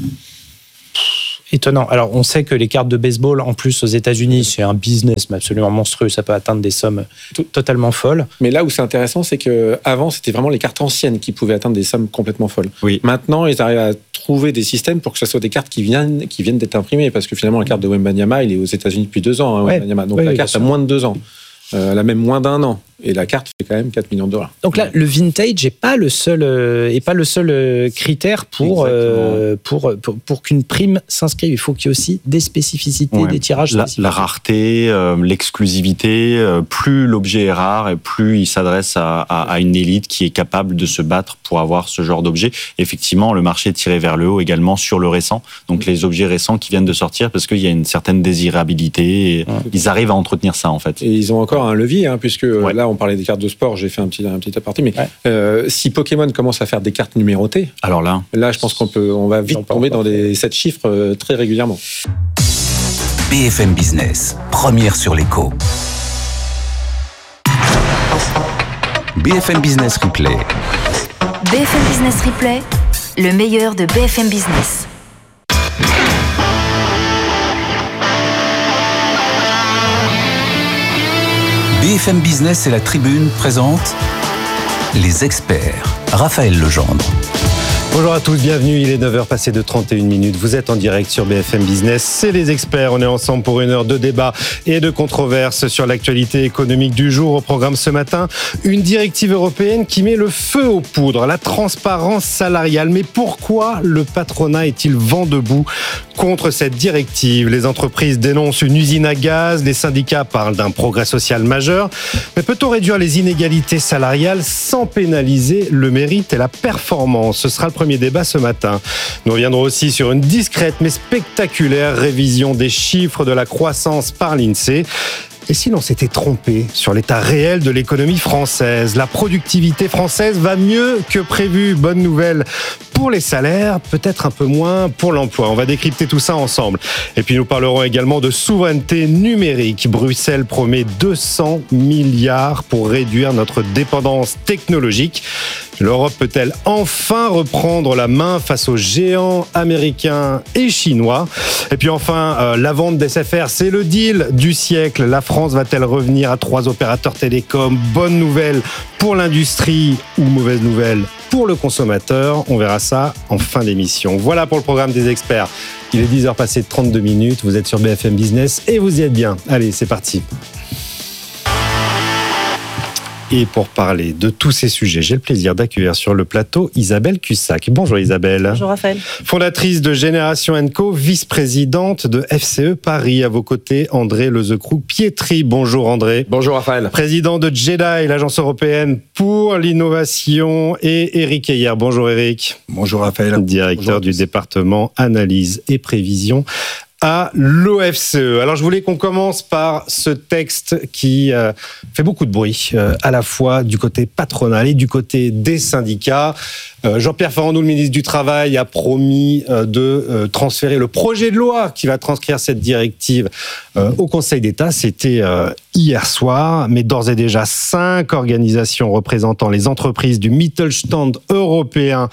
Étonnant. Alors, on sait que les cartes de baseball, en plus, aux États-Unis, c'est un business absolument monstrueux. Ça peut atteindre des sommes Tout. totalement folles. Mais là où c'est intéressant, c'est qu'avant, c'était vraiment les cartes anciennes qui pouvaient atteindre des sommes complètement folles. Oui. Maintenant, ils arrivent à trouver des systèmes pour que ce soit des cartes qui viennent, qui viennent d'être imprimées. Parce que finalement, la carte de Wembanyama, il est aux États-Unis depuis deux ans. Hein, ouais. Wembanyama. Donc, ouais, la carte a moins de deux ans. Euh, elle a même moins d'un an. Et la carte fait quand même quatre millions de dollars. Donc là, le vintage n'est pas le seul, euh, est pas le seul euh, critère pour, euh, pour, pour, pour qu'une prime s'inscrive. Il faut qu'il y ait aussi des spécificités, ouais. des tirages la, spécifiques. La rareté, euh, l'exclusivité, euh, plus l'objet est rare et plus il s'adresse à, à, à une élite qui est capable de se battre pour avoir ce genre d'objet. Effectivement, le marché est tiré vers le haut également sur le récent. Donc les objets récents qui viennent de sortir parce qu'il y a une certaine désirabilité. Et ouais. Ils arrivent à entretenir ça en fait. Et ils ont encore un levier, hein, puisque ouais. là, on parlait des cartes de sport, j'ai fait un petit, un petit aparté, mais ouais. euh, si Pokémon commence à faire des cartes numérotées, alors là, là je pense qu'on peut, on va vite tomber dans des sept chiffres euh, très régulièrement. B F M Business, première sur l'écho. B F M Business Replay. B F M Business Replay, le meilleur de B F M Business. B F M Business et la Tribune présentent les experts. Raphaël Legendre. Bonjour à tous, bienvenue, il est neuf heures passées de trente et une minutes. Vous êtes en direct sur B F M Business, c'est les experts. On est ensemble pour une heure de débat et de controverse sur l'actualité économique du jour. Au programme ce matin, une directive européenne qui met le feu aux poudres, la transparence salariale. Mais pourquoi le patronat est-il vent debout contre cette directive? Les entreprises dénoncent une usine à gaz, les syndicats parlent d'un progrès social majeur. Mais peut-on réduire les inégalités salariales sans pénaliser le mérite et la performance? Ce sera le premier débat ce matin. Nous reviendrons aussi sur une discrète mais spectaculaire révision des chiffres de la croissance par l'INSEE. Et si l'on s'était trompé sur l'état réel de l'économie française? La productivité française va mieux que prévu. Bonne nouvelle pour les salaires, peut-être un peu moins pour l'emploi. On va décrypter tout ça ensemble. Et puis nous parlerons également de souveraineté numérique. Bruxelles promet deux cents milliards pour réduire notre dépendance technologique. L'Europe peut-elle enfin reprendre la main face aux géants américains et chinois? Et puis enfin, euh, la vente d'S F R, c'est le deal du siècle. La France va-t-elle revenir à trois opérateurs télécoms? Bonne nouvelle pour l'industrie ou mauvaise nouvelle pour le consommateur? On verra ça en fin d'émission. Voilà pour le programme des experts. Il est dix heures passées de trente-deux minutes. Vous êtes sur B F M Business et vous y êtes bien. Allez, c'est parti. Et pour parler de tous ces sujets, j'ai le plaisir d'accueillir sur le plateau Isabelle Cussac. Bonjour Isabelle. Bonjour Raphaël. Fondatrice de Génération and Co, vice-présidente de F C E Paris. À vos côtés, André Lezecroux-Pietri. Bonjour André. Bonjour Raphaël. Président de JEDI, l'agence européenne pour l'innovation. Et Eric Heyer. Bonjour Eric. Bonjour Raphaël. Directeur Bonjour. du département analyse et prévision à l'O F C E. Alors je voulais qu'on commence par ce texte qui euh, fait beaucoup de bruit, euh, à la fois du côté patronal et du côté des syndicats. Euh, Jean-Pierre Farandou, le ministre du Travail, a promis euh, de euh, transférer le projet de loi qui va transcrire cette directive euh, au Conseil d'État. C'était euh, hier soir, mais d'ores et déjà cinq organisations représentant les entreprises du Mittelstand européen,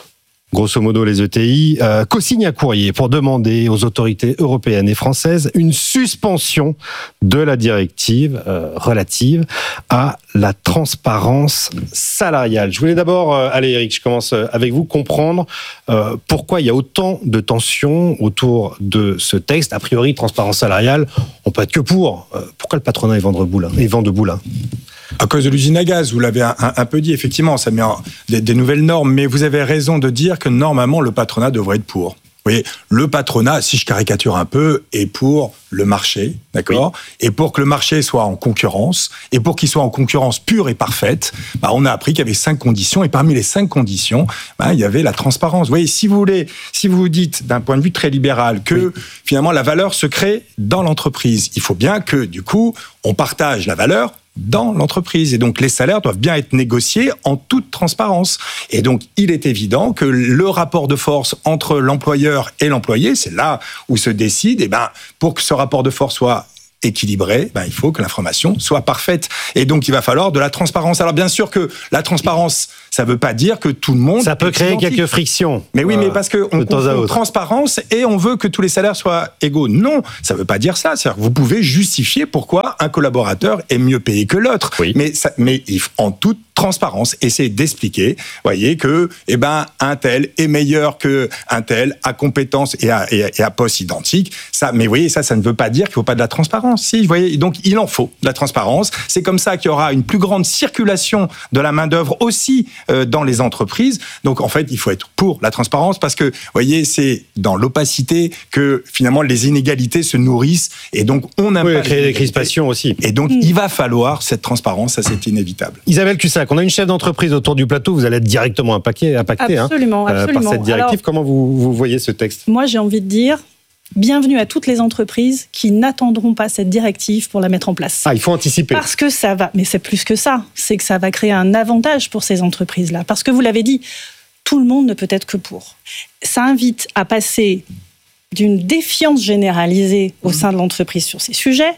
grosso modo les E T I, euh, co-signent un courrier pour demander aux autorités européennes et françaises une suspension de la directive euh, relative à la transparence salariale. Je voulais d'abord, euh, allez Eric, je commence avec vous, comprendre euh, pourquoi il y a autant de tensions autour de ce texte. A priori, transparence salariale, on peut être que pour. Euh, pourquoi le patronat est vent debout là, est vent debout là ? À cause de l'usine à gaz, vous l'avez un, un, un peu dit, effectivement, ça met en, des, des nouvelles normes, mais vous avez raison de dire que normalement, le patronat devrait être pour. Vous voyez, le patronat, si je caricature un peu, est pour le marché, d'accord ? Oui. Et pour que le marché soit en concurrence, et pour qu'il soit en concurrence pure et parfaite, bah, on a appris qu'il y avait cinq conditions, et parmi les cinq conditions, bah, il y avait la transparence. Vous voyez, si vous voulez, si vous vous dites, d'un point de vue très libéral, que oui. finalement la valeur se crée dans l'entreprise, il faut bien que, du coup, on partage la valeur dans l'entreprise. Et donc, les salaires doivent bien être négociés en toute transparence. Et donc, il est évident que le rapport de force entre l'employeur et l'employé, c'est là où se décide, et ben, pour que ce rapport de force soit équilibré, ben, il faut que l'information soit parfaite. Et donc, il va falloir de la transparence. Alors, bien sûr que la transparence, ça ne veut pas dire que tout le monde... Ça peut créer identique. Quelques frictions. Mais oui, euh, mais parce qu'on confond transparence et on veut que tous les salaires soient égaux. Non, ça ne veut pas dire ça. C'est-à-dire que vous pouvez justifier pourquoi un collaborateur est mieux payé que l'autre. Oui. Mais, ça, mais en toute transparence, essayer d'expliquer, voyez, que eh ben, un tel est meilleur qu'un tel, à compétences et à, et, à, et à poste identique. Ça, mais vous voyez, ça, ça ne veut pas dire qu'il ne faut pas de la transparence. Si, vous voyez, donc il en faut de la transparence. C'est comme ça qu'il y aura une plus grande circulation de la main-d'œuvre aussi euh, dans les entreprises. Donc en fait, il faut être pour la transparence parce que, vous voyez, c'est dans l'opacité que finalement les inégalités se nourrissent et donc on n'a oui, pas créer des crispations aussi. Et donc mmh. il va falloir cette transparence, ça c'est inévitable. Isabelle Cussac, on a une chef d'entreprise autour du plateau, vous allez être directement impacté, impacté absolument, hein, absolument. par cette directive. Alors, comment vous, vous voyez ce texte ? Moi, j'ai envie de dire, bienvenue à toutes les entreprises qui n'attendront pas cette directive pour la mettre en place. Ah, il faut anticiper. Parce que ça va, mais c'est plus que ça, c'est que ça va créer un avantage pour ces entreprises-là. Parce que vous l'avez dit, tout le monde ne peut être que pour. Ça invite à passer d'une défiance généralisée au sein de l'entreprise sur ces sujets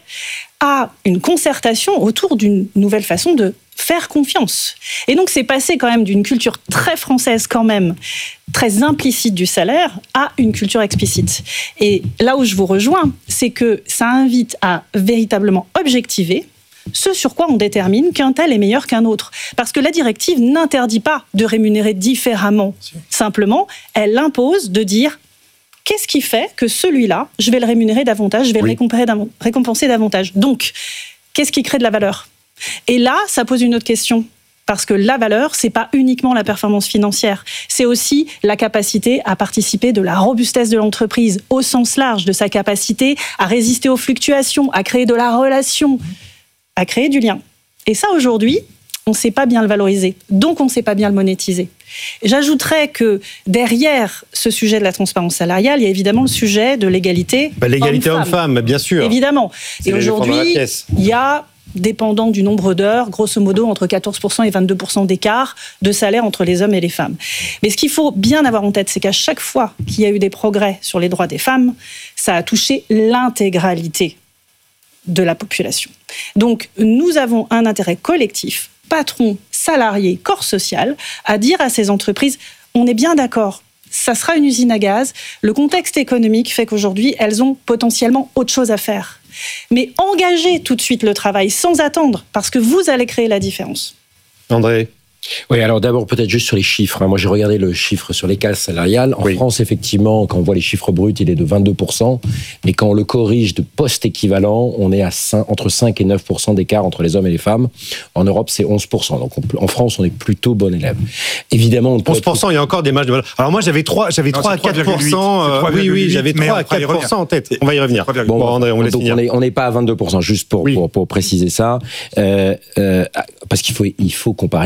à une concertation autour d'une nouvelle façon de faire confiance. Et donc, c'est passé quand même d'une culture très française quand même, très implicite du salaire, à une culture explicite. Et là où je vous rejoins, c'est que ça invite à véritablement objectiver ce sur quoi on détermine qu'un tel est meilleur qu'un autre. Parce que la directive n'interdit pas de rémunérer différemment. Simplement, elle impose de dire qu'est-ce qui fait que celui-là, je vais le rémunérer davantage, je vais oui. le récompenser davantage. Donc, qu'est-ce qui crée de la valeur ? Et là, ça pose une autre question. Parce que la valeur, c'est pas uniquement la performance financière. C'est aussi la capacité à participer de la robustesse de l'entreprise, au sens large, de sa capacité à résister aux fluctuations, à créer de la relation, à créer du lien. Et ça, aujourd'hui, on ne sait pas bien le valoriser. Donc, on ne sait pas bien le monétiser. J'ajouterais que derrière ce sujet de la transparence salariale, il y a évidemment le sujet de l'égalité bah, l'égalité homme-femme, bien sûr. Évidemment. C'est et aujourd'hui, il y a, dépendant du nombre d'heures, grosso modo entre quatorze pour cent et vingt-deux pour cent d'écart de salaire entre les hommes et les femmes. Mais ce qu'il faut bien avoir en tête, c'est qu'à chaque fois qu'il y a eu des progrès sur les droits des femmes, ça a touché l'intégralité de la population. Donc, nous avons un intérêt collectif, patrons, salariés, corps social, à dire à ces entreprises, on est bien d'accord, ça sera une usine à gaz, le contexte économique fait qu'aujourd'hui, elles ont potentiellement autre chose à faire. Mais engagez tout de suite le travail sans attendre, parce que vous allez créer la différence. André ? Oui, alors d'abord peut-être juste sur les chiffres. Moi j'ai regardé le chiffre sur les cases salariales. En oui. France, effectivement, quand on voit les chiffres bruts, il est de vingt-deux pour cent. Mais quand on le corrige de poste équivalent, on est à cinq, entre cinq et neuf pour cent d'écart entre les hommes et les femmes. En Europe, c'est onze pour cent. Donc on, en France, on est plutôt bon élève. Évidemment, on peut onze pour cent, être... il y a encore des marges de valeur. Alors moi j'avais trois, j'avais non, trois à quatre pour cent. Euh, oui, oui, j'avais trois à quatre pour cent en tête. On va y revenir. Bon, bon André, on laisse donc on n'est pas à vingt-deux pour cent, juste pour, oui. pour, pour préciser ça. Euh, euh, parce qu'il faut, il faut comparer les postes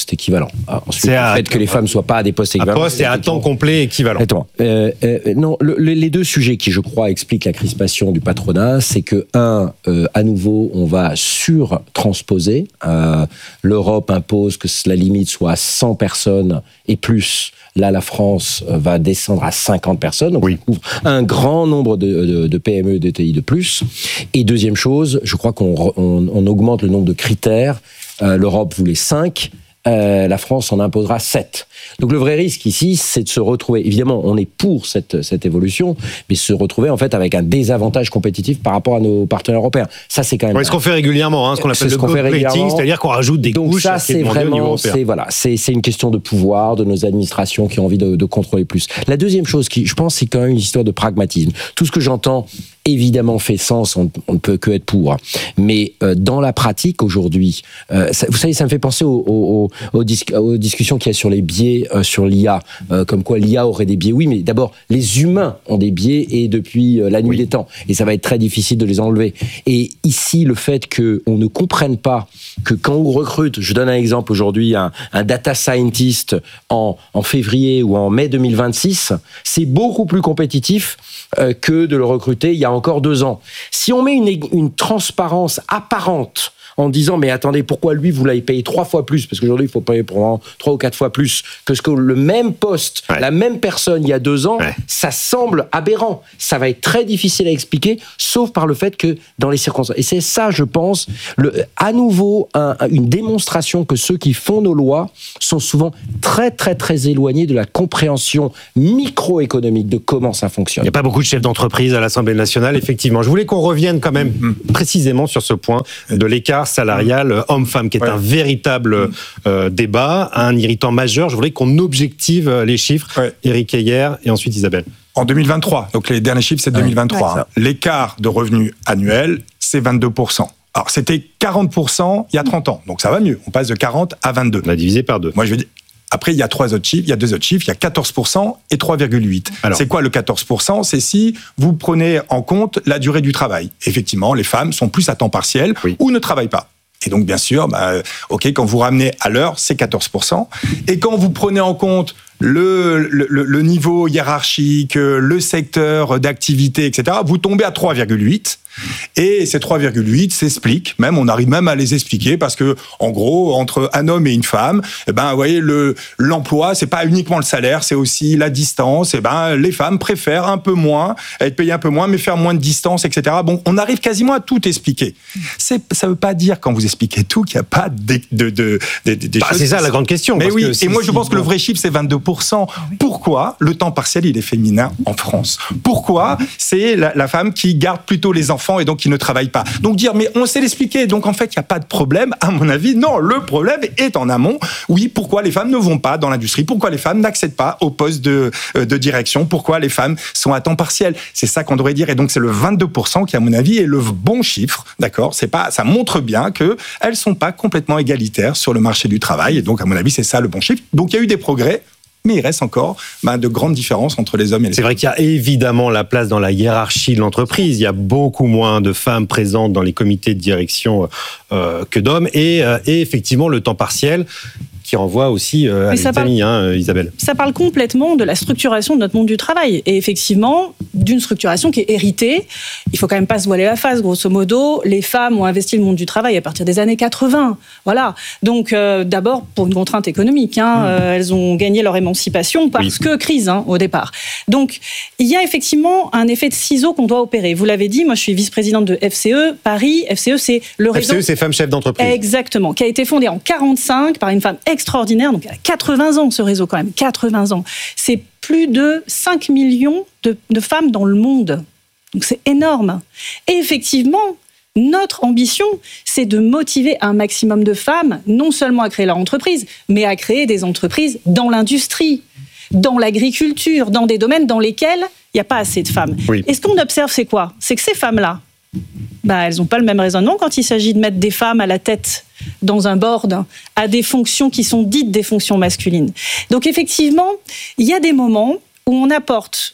postes équivalents. Alors, ensuite, C'est le à- fait que les femmes ne soient pas à des postes À équivalents. poste et à temps complet équivalent. Exactement. Euh, euh, non, le- le- les deux sujets qui, je crois, expliquent la crispation du patronat, c'est que, un, euh, à nouveau, on va sur-transposer. Euh, L'Europe impose que la limite soit à cent personnes et plus. Là, la France euh, va descendre à cinquante personnes. Donc, Oui. on couvre un grand nombre de, de, de P M E, de T I de plus. Et deuxième chose, je crois qu'on re- on, on augmente le nombre de critères. Euh, L'Europe voulait cinq. Euh, la France en imposera sept. Donc le vrai risque ici, c'est de se retrouver, évidemment, on est pour cette, cette évolution, mais se retrouver en fait avec un désavantage compétitif par rapport à nos partenaires européens. Ça, c'est quand même... Ouais, ce qu'on fait régulièrement, hein, ce qu'on C'est appelle ce le qu'on fait gold plating, régulièrement. c'est-à-dire qu'on rajoute des Donc couches ça, à ce qui est c'est demandé au niveau vraiment, européen. c'est voilà, c'est c'est une question de pouvoir de nos administrations qui ont envie de, de contrôler plus. La deuxième chose qui, je pense, c'est quand même une histoire de pragmatisme. Tout ce que j'entends, évidemment, fait sens. On, on ne peut que être pour. Mais euh, dans la pratique aujourd'hui, euh, ça, vous savez, ça me fait penser aux, aux, aux, dis- aux discussions qu'il y a sur les biais euh, sur l'I A, euh, comme quoi l'I A aurait des biais. Oui, mais d'abord, les humains ont des biais et depuis euh, la nuit Oui. des temps, et ça va être très difficile de les enlever. Et ici, le fait que on ne comprenne pas que quand on recrute, je donne un exemple aujourd'hui, un, un data scientist en, en février ou en mai deux mille vingt-six, c'est beaucoup plus compétitif euh, que de le recruter il y a encore deux ans. Si on met une, une transparence apparente en disant mais attendez, pourquoi lui vous l'avez payé trois fois plus, parce qu'aujourd'hui il faut payer pour trois ou quatre fois plus que ce que le même poste, Ouais. la même personne il y a deux ans, Ouais. ça semble aberrant. Ça va être très difficile à expliquer, sauf par le fait que dans les circonstances. Et c'est ça, je pense, le, à nouveau un- une démonstration que ceux qui font nos lois sont souvent très très très éloignés de la compréhension microéconomique de comment ça Il fonctionne. n'y a pas beaucoup de chefs d'entreprise à l'Assemblée nationale, effectivement. Je voulais qu'on revienne quand même précisément sur ce point de l'écart salarial euh, homme-femme, qui est Ouais. un véritable euh, débat, un irritant majeur. Je voulais qu'on objective euh, les chiffres. Ouais. Éric Heyer et ensuite Isabelle. En deux mille vingt-trois, donc les derniers chiffres, c'est deux mille vingt-trois. Ouais, hein. L'écart de revenus annuel, c'est vingt-deux pour cent. Alors, c'était quarante pour cent il y a trente ans. Donc, ça va mieux. On passe de quarante à vingt-deux. On a divisé par deux. Moi, je veux dire. Après, il y a trois autres chiffres, il y a deux autres chiffres, il y a quatorze pour cent et trois virgule huit. Alors. C'est quoi le quatorze pour cent? C'est si vous prenez en compte la durée du travail. Effectivement, les femmes sont plus à temps partiel Oui. ou ne travaillent pas. Et donc, bien sûr, bah, ok, quand vous ramenez à l'heure, c'est quatorze pour cent. Et quand vous prenez en compte le, le, le niveau hiérarchique, le secteur d'activité, et cetera, vous tombez à trois virgule huit. Et ces trois virgule huit s'expliquent, même on arrive même à les expliquer parce que en gros entre un homme et une femme, eh ben vous voyez le l'emploi c'est pas uniquement le salaire, c'est aussi la distance. Et ben les femmes préfèrent un peu moins, être payées un peu moins, mais faire moins de distance, et cetera. Bon, on arrive quasiment à tout expliquer. C'est ça veut pas dire quand vous expliquez tout qu'il n'y a pas de de de, de, de- des Bah, choses. c'est ça la grande question. Mais parce oui, que et si- moi je si- pense que le vrai chiffre c'est vingt-deux pour cent. Pourquoi le temps partiel il est féminin en France? Pourquoi c'est la, la femme qui garde plutôt les enfants et donc qui ne travaille pas? Donc dire mais on sait l'expliquer, donc en fait il n'y a pas de problème, à mon avis non, le problème est en amont. Oui, pourquoi les femmes ne vont pas dans l'industrie? Pourquoi les femmes n'accèdent pas au poste de, de direction? Pourquoi les femmes sont à temps partiel? C'est ça qu'on devrait dire, et donc c'est le vingt-deux pour cent qui à mon avis est le bon chiffre, d'accord? C'est pas, ça montre bien que elles sont pas complètement égalitaires sur le marché du travail, et donc à mon avis c'est ça le bon chiffre. Donc il y a eu des progrès, mais il reste encore ben, de grandes différences entre les hommes et les C'est vrai qu'il y a évidemment la place dans la hiérarchie de l'entreprise. Il y a beaucoup moins de femmes présentes dans les comités de direction euh, que d'hommes. Et, euh, et effectivement, le temps partiel qui renvoie aussi euh, à Mais ça l'Italie, hein, Isabelle. Ça parle complètement de la structuration de notre monde du travail. Et effectivement, d'une structuration qui est héritée. Il faut quand même pas se voiler la face, grosso modo. Les femmes ont investi le monde du travail à partir des années quatre-vingts. Voilà. Donc, euh, d'abord, pour une contrainte économique. Hein, mmh. euh, elles ont gagné leur émancipation parce oui. que crise, hein, au départ. Donc, il y a effectivement un effet de ciseau qu'on doit opérer. Vous l'avez dit, moi, je suis vice-présidente de F C E Paris. F C E, c'est le réseau... F C E, c'est Femmes Chefs d'entreprise. Exactement. Qui a été fondé en quarante-cinq par une femme extraordinaire. Donc, elle a quatre-vingts ans, ce réseau, quand même. quatre-vingts ans. C'est plus de cinq millions de, de femmes dans le monde. Donc, c'est énorme. Et effectivement, notre ambition, c'est de motiver un maximum de femmes, non seulement à créer leur entreprise, mais à créer des entreprises dans l'industrie, dans l'agriculture, dans des domaines dans lesquels il n'y a pas assez de femmes. Oui. Et ce qu'on observe, c'est quoi? C'est que ces femmes-là, bah, elles n'ont pas le même raisonnement quand il s'agit de mettre des femmes à la tête dans un board, à des fonctions qui sont dites des fonctions masculines. Donc effectivement, il y a des moments où on apporte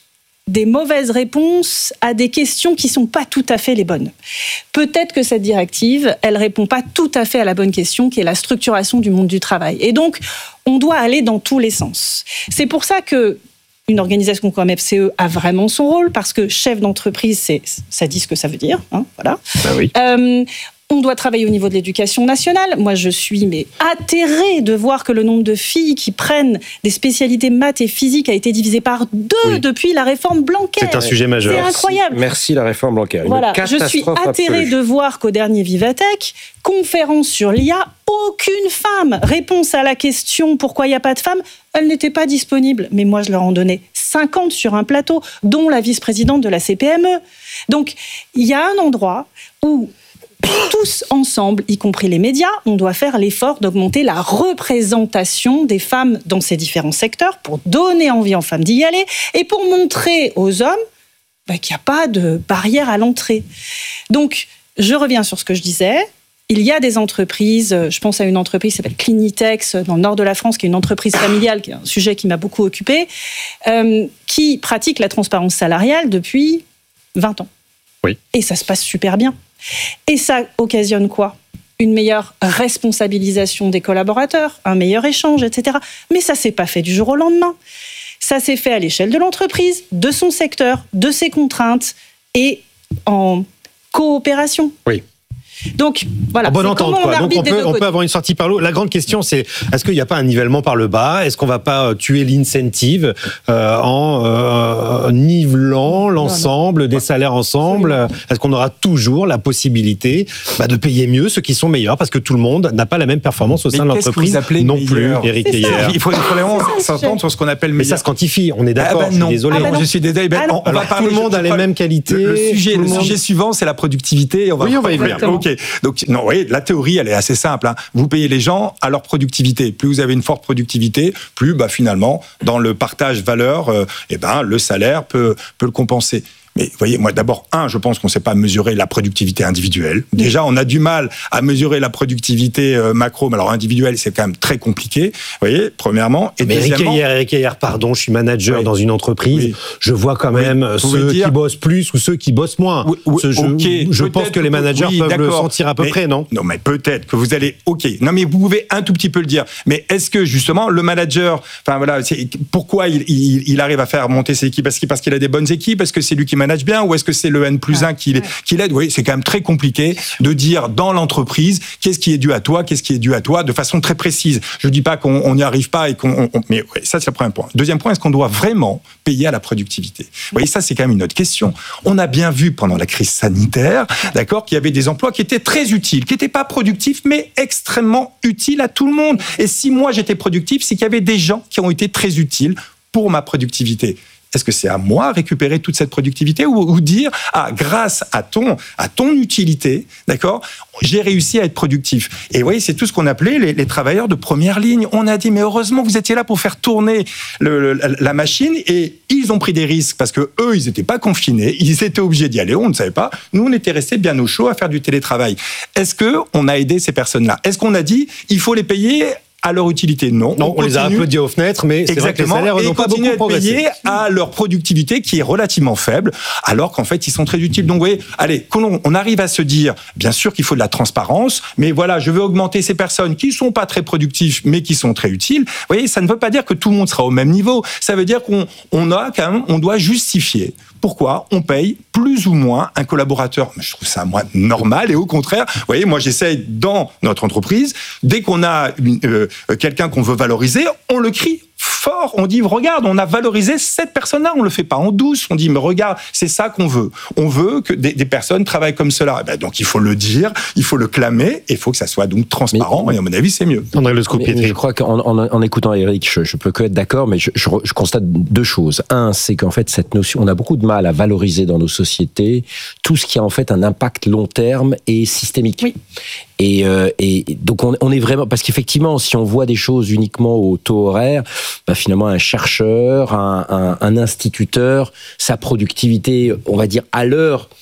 des mauvaises réponses à des questions qui sont pas tout à fait les bonnes. Peut-être que cette directive, elle répond pas tout à fait à la bonne question, qui est la structuration du monde du travail. Et donc, on doit aller dans tous les sens. C'est pour ça que une organisation comme F C E a vraiment son rôle, parce que chef d'entreprise, c'est, ça dit ce que ça veut dire. Hein, voilà. Bah oui. Euh, On doit travailler au niveau de l'éducation nationale. Moi, je suis mais atterrée de voir que le nombre de filles qui prennent des spécialités maths et physique a été divisé par deux oui. depuis la réforme Blanquer. C'est un sujet majeur. C'est incroyable. Merci, la réforme Blanquer. Une voilà, catastrophe je suis atterrée absolue. de voir qu'au dernier Vivatech, conférence sur l'I A, aucune femme. Réponse à la question pourquoi il n'y a pas de femmes, elle n'était pas disponible. Mais moi, je leur en donnais cinquante sur un plateau, dont la vice-présidente de la C P M E. Donc, il y a un endroit où tous ensemble, y compris les médias, on doit faire l'effort d'augmenter la représentation des femmes dans ces différents secteurs pour donner envie aux femmes d'y aller et pour montrer aux hommes bah, qu'il n'y a pas de barrière à l'entrée. Donc, je reviens sur ce que je disais. Il y a des entreprises, je pense à une entreprise qui s'appelle Clinitex dans le nord de la France, qui est une entreprise familiale, qui est un sujet qui m'a beaucoup occupée, euh, qui pratique la transparence salariale depuis vingt ans. Oui. Et ça se passe super bien. Et ça occasionne quoi ? Une meilleure responsabilisation des collaborateurs, un meilleur échange, et cetera. Mais ça ne s'est pas fait du jour au lendemain. Ça s'est fait à l'échelle de l'entreprise, de son secteur, de ses contraintes et en coopération. Oui. Donc, voilà. En bonne c'est entente, comment on quoi. Donc, arbitre on des peut, deux on côtés. peut avoir une sortie par l'eau. La grande question, c'est est-ce qu'il n'y a pas un nivellement par le bas ? Est-ce qu'on ne va pas euh, tuer l'incentive euh, en euh, nivelant l'ensemble non, non. des salaires ensemble ? Est-ce qu'on aura toujours la possibilité bah, de payer mieux ceux qui sont meilleurs ? Parce que tout le monde n'a pas la même performance au sein Mais de l'entreprise. Non meilleur. Plus, Éric Heyer. Il faut, il faut vraiment s'entendre sur ce qu'on appelle meilleur. Mais ça se quantifie, on est d'accord. Ah ben non. Je suis désolé. Ah ben non. Je suis désolé. Ben, ah on, on Alors, va parler, tout le monde a les mêmes qualités. Le, le sujet, le monde... sujet suivant, c'est la productivité. On va oui, on va y venir. Ok. Donc, non, oui, la théorie, elle est assez simple. Hein. Vous payez les gens à leur productivité. Plus vous avez une forte productivité, plus, bah, finalement, dans le partage valeur, euh, eh ben, le salaire peut, peut le compenser. Mais vous voyez, moi d'abord, un, je pense qu'on ne sait pas mesurer la productivité individuelle. Déjà, on a du mal à mesurer la productivité euh, macro, mais alors individuelle, c'est quand même très compliqué. Vous voyez, premièrement. Et mais deuxièmement... Éric Heyer, Éric Heyer, pardon, je suis manager oui. dans une entreprise. Oui. Je vois quand même oui. ceux dire... qui bossent plus ou ceux qui bossent moins. Oui, oui, Ce, je okay. je pense que les managers oui, peuvent le sentir à peu mais, près, non ? Non, mais peut-être que vous allez... OK. Non, mais vous pouvez un tout petit peu le dire. Mais est-ce que, justement, le manager... Enfin, voilà, c'est, pourquoi il, il, il arrive à faire monter ses équipes ? Est-ce qu'il, parce qu'il a des bonnes équipes ? Est-ce que c'est lui qui manage bien ? Ou est-ce que c'est le N plus un qui, qui l'aide? Oui, c'est quand même très compliqué de dire dans l'entreprise qu'est-ce qui est dû à toi, qu'est-ce qui est dû à toi, de façon très précise. Je ne dis pas qu'on n'y arrive pas, et qu'on, on, mais ouais, ça c'est le premier point. Deuxième point, est-ce qu'on doit vraiment payer à la productivité? Vous voyez, ça c'est quand même une autre question. On a bien vu pendant la crise sanitaire, d'accord, qu'il y avait des emplois qui étaient très utiles, qui n'étaient pas productifs, mais extrêmement utiles à tout le monde. Et si moi j'étais productif, c'est qu'il y avait des gens qui ont été très utiles pour ma productivité. Est-ce que c'est à moi de récupérer toute cette productivité ou, ou dire, ah, grâce à ton, à ton utilité, d'accord, j'ai réussi à être productif. Et vous voyez, c'est tout ce qu'on appelait les, les travailleurs de première ligne. On a dit, mais heureusement, vous étiez là pour faire tourner le, le, la machine, et ils ont pris des risques parce que eux, ils n'étaient pas confinés, ils étaient obligés d'y aller, on ne savait pas. Nous, on était restés bien au chaud à faire du télétravail. Est-ce que on a aidé ces personnes-là? Est-ce qu'on a dit, il faut les payer à leur utilité? Non. Non, on, on les a applaudis aux fenêtres, mais c'est exactement, vrai que les salaires n'ont pas beaucoup progressé. Payer à leur productivité qui est relativement faible, alors qu'en fait, ils sont très utiles. Donc, vous voyez, allez, quand on, on arrive à se dire, bien sûr qu'il faut de la transparence, mais voilà, je veux augmenter ces personnes qui sont pas très productives, mais qui sont très utiles. Vous voyez, ça ne veut pas dire que tout le monde sera au même niveau. Ça veut dire qu'on on a quand même, on doit justifier pourquoi on paye plus ou moins un collaborateur. Je trouve ça, moi, normal, et au contraire, vous voyez, moi, j'essaye dans notre entreprise, dès qu'on a une, euh, quelqu'un qu'on veut valoriser, on le crie fort, on dit, regarde, on a valorisé cette personne-là, on le fait pas en douce, on dit, mais regarde, c'est ça qu'on veut. On veut que des, des personnes travaillent comme cela. Et ben donc, il faut le dire, il faut le clamer, et il faut que ça soit donc transparent, mais, et à mon avis, c'est mieux. André Le Scoop, je crois qu'en en, en écoutant Éric, je, je peux que être d'accord, mais je, je, je constate deux choses. Un, c'est qu'en fait, cette notion, on a beaucoup de mal à valoriser dans nos sociétés tout ce qui a en fait un impact long terme et systémique. Oui. Et, euh, et donc on, on est vraiment, parce qu'effectivement, si on voit des choses uniquement au taux horaire, bah finalement un chercheur, un, un, un instituteur, sa productivité, on va dire à l'heure,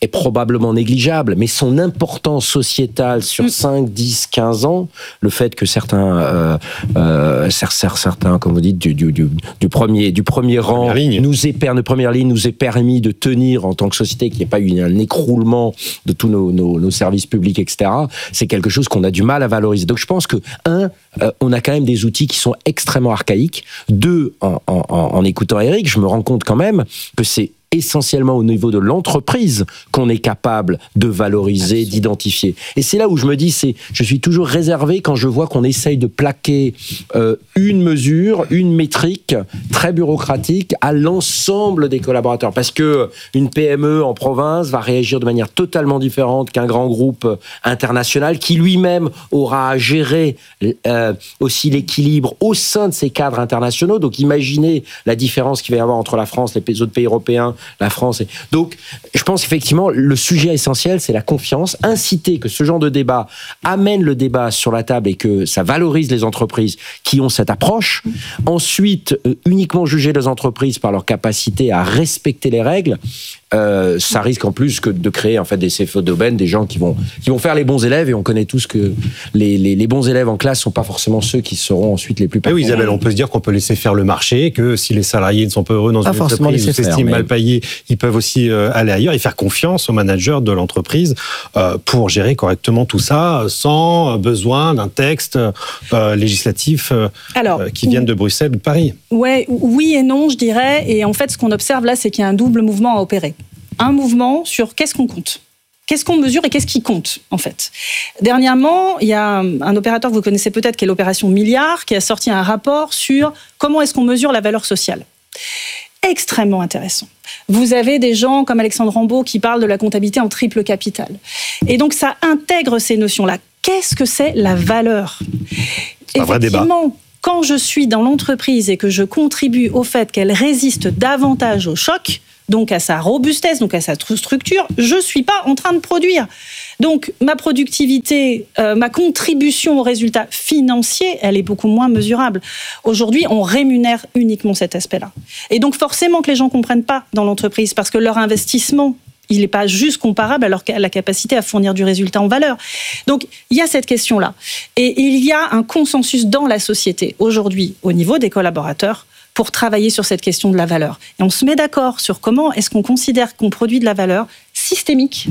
est probablement négligeable, mais son importance sociétale sur cinq, dix, quinze ans, le fait que certains, euh, euh, certains, comme vous dites, du, du, du, du premier, du premier rang, nous ait, de première ligne, nous ait permis de tenir en tant que société, qu'il n'y ait pas eu un écroulement de tous nos, nos, nos services publics, et cetera. C'est quelque chose qu'on a du mal à valoriser. Donc je pense que, un, euh, on a quand même des outils qui sont extrêmement archaïques. Deux, en, en, en écoutant Eric, je me rends compte quand même que c'est essentiellement au niveau de l'entreprise qu'on est capable de valoriser, d'identifier. Et c'est là où je me dis, c'est, je suis toujours réservé quand je vois qu'on essaye de plaquer euh, une mesure, une métrique très bureaucratique à l'ensemble des collaborateurs. Parce que une P M E en province va réagir de manière totalement différente qu'un grand groupe international qui lui-même aura à gérer euh, aussi l'équilibre au sein de ces cadres internationaux. Donc imaginez la différence qu'il va y avoir entre la France, les autres pays européens, la France. Et... Donc, je pense effectivement, le sujet essentiel, c'est la confiance. Inciter que ce genre de débat amène le débat sur la table et que ça valorise les entreprises qui ont cette approche. Ensuite, euh, uniquement juger les entreprises par leur capacité à respecter les règles, euh, ça risque en plus que de créer en fait des C F O d'aubaine, des gens qui vont qui vont faire les bons élèves, et on connaît tous que les, les, les bons élèves en classe sont pas forcément ceux qui seront ensuite les plus performants. Oui, Isabelle, on peut se dire qu'on peut laisser faire le marché, que si les salariés ne sont pas heureux dans pas une entreprise ou s'estiment mais... mal payés, ils peuvent aussi euh, aller ailleurs et faire confiance aux managers de l'entreprise euh, pour gérer correctement tout ça sans besoin d'un texte euh, législatif euh, Alors, euh, qui vienne de Bruxelles ou de Paris. Ouais, oui et non, je dirais. Et en fait, ce qu'on observe là, c'est qu'il y a un double mouvement à opérer. Un mouvement sur qu'est-ce qu'on compte, qu'est-ce qu'on mesure et qu'est-ce qui compte, en fait. Dernièrement, il y a un opérateur que vous connaissez peut-être, qui est l'opération Milliard, qui a sorti un rapport sur comment est-ce qu'on mesure la valeur sociale. Extrêmement intéressant. Vous avez des gens comme Alexandre Rambaud qui parlent de la comptabilité en triple capital. Et donc, ça intègre ces notions-là. Qu'est-ce que c'est la valeur ? C'est un vrai débat. Quand je suis dans l'entreprise et que je contribue au fait qu'elle résiste davantage au choc, donc à sa robustesse, donc à sa structure, je ne suis pas en train de produire. Donc ma productivité, euh, ma contribution au résultat financier, elle est beaucoup moins mesurable. Aujourd'hui, on rémunère uniquement cet aspect-là. Et donc forcément que les gens ne comprennent pas dans l'entreprise, parce que leur investissement, il n'est pas juste comparable à, leur, à la capacité à fournir du résultat en valeur. Donc, il y a cette question-là. Et il y a un consensus dans la société, aujourd'hui, au niveau des collaborateurs, pour travailler sur cette question de la valeur. Et on se met d'accord sur comment est-ce qu'on considère qu'on produit de la valeur systémique,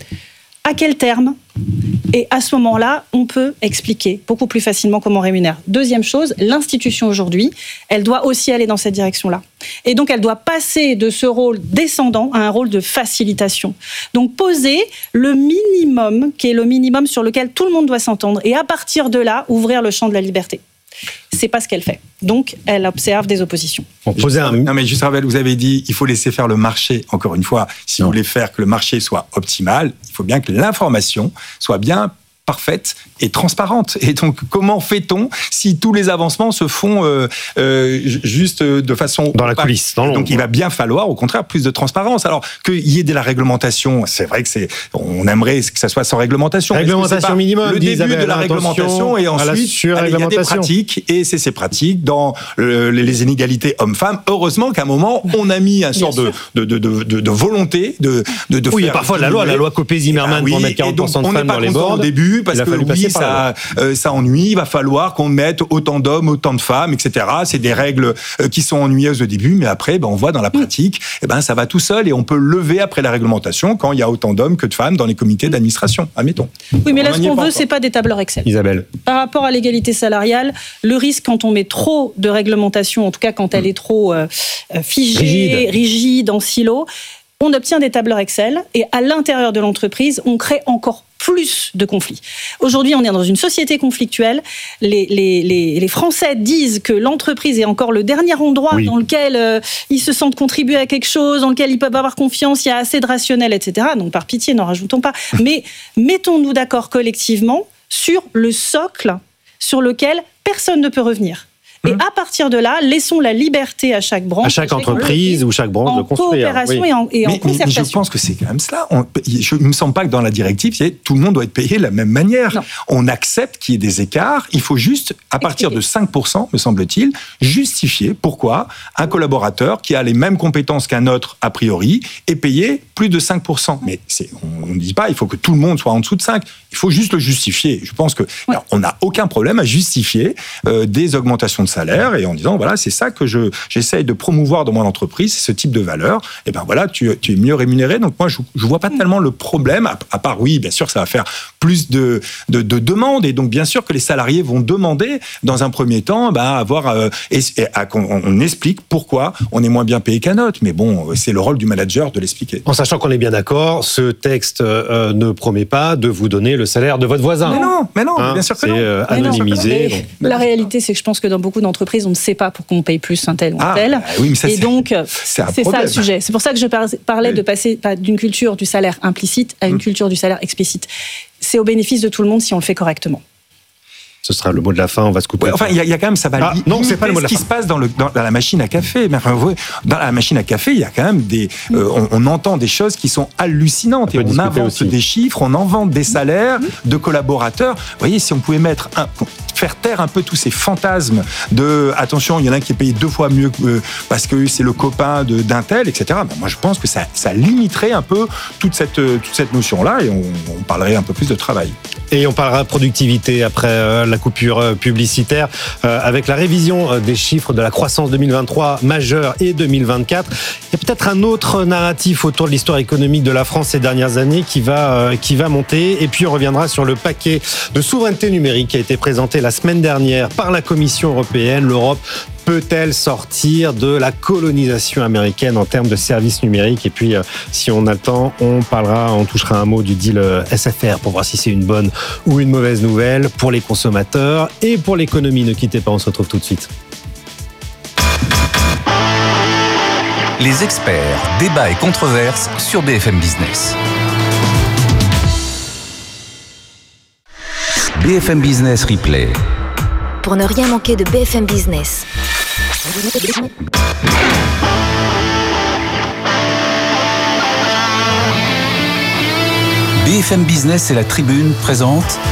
à quel terme, et à ce moment-là, on peut expliquer beaucoup plus facilement comment on rémunère. Deuxième chose, l'institution aujourd'hui, elle doit aussi aller dans cette direction-là. Et donc, elle doit passer de ce rôle descendant à un rôle de facilitation. Donc, poser le minimum, qui est le minimum sur lequel tout le monde doit s'entendre, et à partir de là, ouvrir le champ de la liberté. C'est pas ce qu'elle fait. Donc, elle observe des oppositions. On posait un... Non, mais juste Ravel, vous avez dit, il faut laisser faire le marché. Encore une fois, si non. vous voulez faire que le marché soit optimal, il faut bien que l'information soit bien parfaite et transparente. Et donc, comment fait-on si tous les avancements se font euh, euh, juste de façon... Dans la coulisse, dans l'ombre. Donc, il va bien falloir, au contraire, plus de transparence. Alors, qu'il y ait de la réglementation, c'est vrai que c'est... On aimerait que ça soit sans réglementation. Réglementation minimum, le début Isabelle, de la réglementation et ensuite, il y a des pratiques. Et c'est ces pratiques dans le, les inégalités hommes-femmes. Heureusement qu'à un moment, on a mis un sort de, de, de, de, de, de volonté de, de, de oui, faire... Oui, parfois, la loi, la loi Copé-Zimmermann, ah, oui, pour mettre quarante pour cent de femmes dans les boards. Au début, parce que oui, ça, euh, ça ennuie, il va falloir qu'on mette autant d'hommes, autant de femmes, et cetera. C'est des règles euh, qui sont ennuyeuses au début, mais après, ben, on voit dans la pratique, eh ben, ça va tout seul et on peut lever après la réglementation quand il y a autant d'hommes que de femmes dans les comités d'administration, admettons. Oui, mais là, ce qu'on veut, c'est pas des tableurs Excel. Isabelle. Par rapport à l'égalité salariale, le risque quand on met trop de réglementation, en tout cas quand elle est trop euh, figée, rigide. rigide, en silo, on obtient des tableurs Excel et à l'intérieur de l'entreprise, on crée encore plus de conflits. Aujourd'hui, on est dans une société conflictuelle. Les, les, les, les Français disent que l'entreprise est encore le dernier endroit oui. dans lequel euh, ils se sentent contribuer à quelque chose, dans lequel ils peuvent avoir confiance, il y a assez de rationnel, et cetera. Donc, par pitié, n'en rajoutons pas. Mais mettons-nous d'accord collectivement sur le socle sur lequel personne ne peut revenir. Et à partir de là, laissons la liberté à chaque branche, à chaque entreprise ou chaque branche en de construire. coopération Oui. et en, et en mais, concertation. mais je pense que c'est quand même cela. On, je, il ne me semble pas que dans la directive, c'est, tout le monde doit être payé de la même manière. Non. On accepte qu'il y ait des écarts. Il faut juste, à partir de cinq pour cent, me semble-t-il, justifier pourquoi un collaborateur qui a les mêmes compétences qu'un autre, a priori, est payé plus de cinq pour cent. Mais c'est, on ne dit pas il faut que tout le monde soit en dessous de cinq. Il faut juste le justifier. Je pense que Ouais. alors, on n'a aucun problème à justifier euh, des augmentations de salaire et en disant voilà, c'est ça que je, j'essaye de promouvoir dans mon entreprise, c'est ce type de valeur. Et ben voilà, tu, tu es mieux rémunéré. Donc moi, je ne vois pas tellement le problème, à, à part, oui, bien sûr, ça va faire plus de, de, de demandes. Et donc, bien sûr que les salariés vont demander, dans un premier temps, ben, avoir, euh, et, et, à, qu'on on explique pourquoi on est moins bien payé qu'un autre. Mais bon, c'est le rôle du manager de l'expliquer. En sachant qu'on est bien d'accord, ce texte euh, ne promet pas de vous donner le salaire de votre voisin. Mais non, mais non, Hein, bien sûr que c'est non. euh, Mais non. anonymisé. Et donc. La réalité, c'est que je pense que dans beaucoup d'entreprises, on ne sait pas pourquoi on paye plus un tel ou un Ah, tel. bah oui, mais ça, et c'est- donc, c'est un c'est ça problème. le sujet. C'est pour ça que je par- parlais Oui. de passer pas, d'une culture du salaire implicite à une Mm. culture du salaire explicite. C'est au bénéfice de tout le monde si on le fait correctement. Ce sera le mot de la fin, on va se couper. Ouais, enfin, il y, a- il y a quand même, ça va Ah, li- non, c'est pas le mot de la ce qui fin. se passe dans, le, dans, dans la machine à café. Mais enfin, vous voyez, dans la machine à café, il y a quand même des. euh, on, on entend des choses qui sont hallucinantes On et peut on discuter invente aussi. des chiffres, on invente des salaires de collaborateurs. Vous voyez, si on pouvait mettre un, faire taire un peu tous ces fantasmes de attention, il y en a un qui est payé deux fois mieux que, euh, parce que c'est le copain de, d'un tel, et cetera. Ben, moi, je pense que ça, ça limiterait un peu toute cette, euh, toute cette notion-là et on, on parlerait un peu plus de travail. Et on parlera productivité après euh, la coupure euh, publicitaire euh, avec la révision euh, des chiffres de la croissance deux mille vingt-trois majeure et deux mille vingt-quatre. Il y a peut-être un autre narratif autour de l'histoire économique de la France ces dernières années qui va, euh, qui va monter. Et puis on reviendra sur le paquet de souveraineté numérique qui a été présenté la semaine dernière par la Commission européenne. L'Europe peut-elle sortir de la colonisation américaine en termes de services numériques? Et puis, euh, si on a le temps, on parlera, on touchera un mot du deal euh, S F R pour voir si c'est une bonne ou une mauvaise nouvelle pour les consommateurs et pour l'économie. Ne quittez pas, on se retrouve tout de suite. Les experts, débats et controverses sur B F M Business. B F M Business Replay. Pour ne rien manquer de B F M Business. B F M Business et la Tribune présentent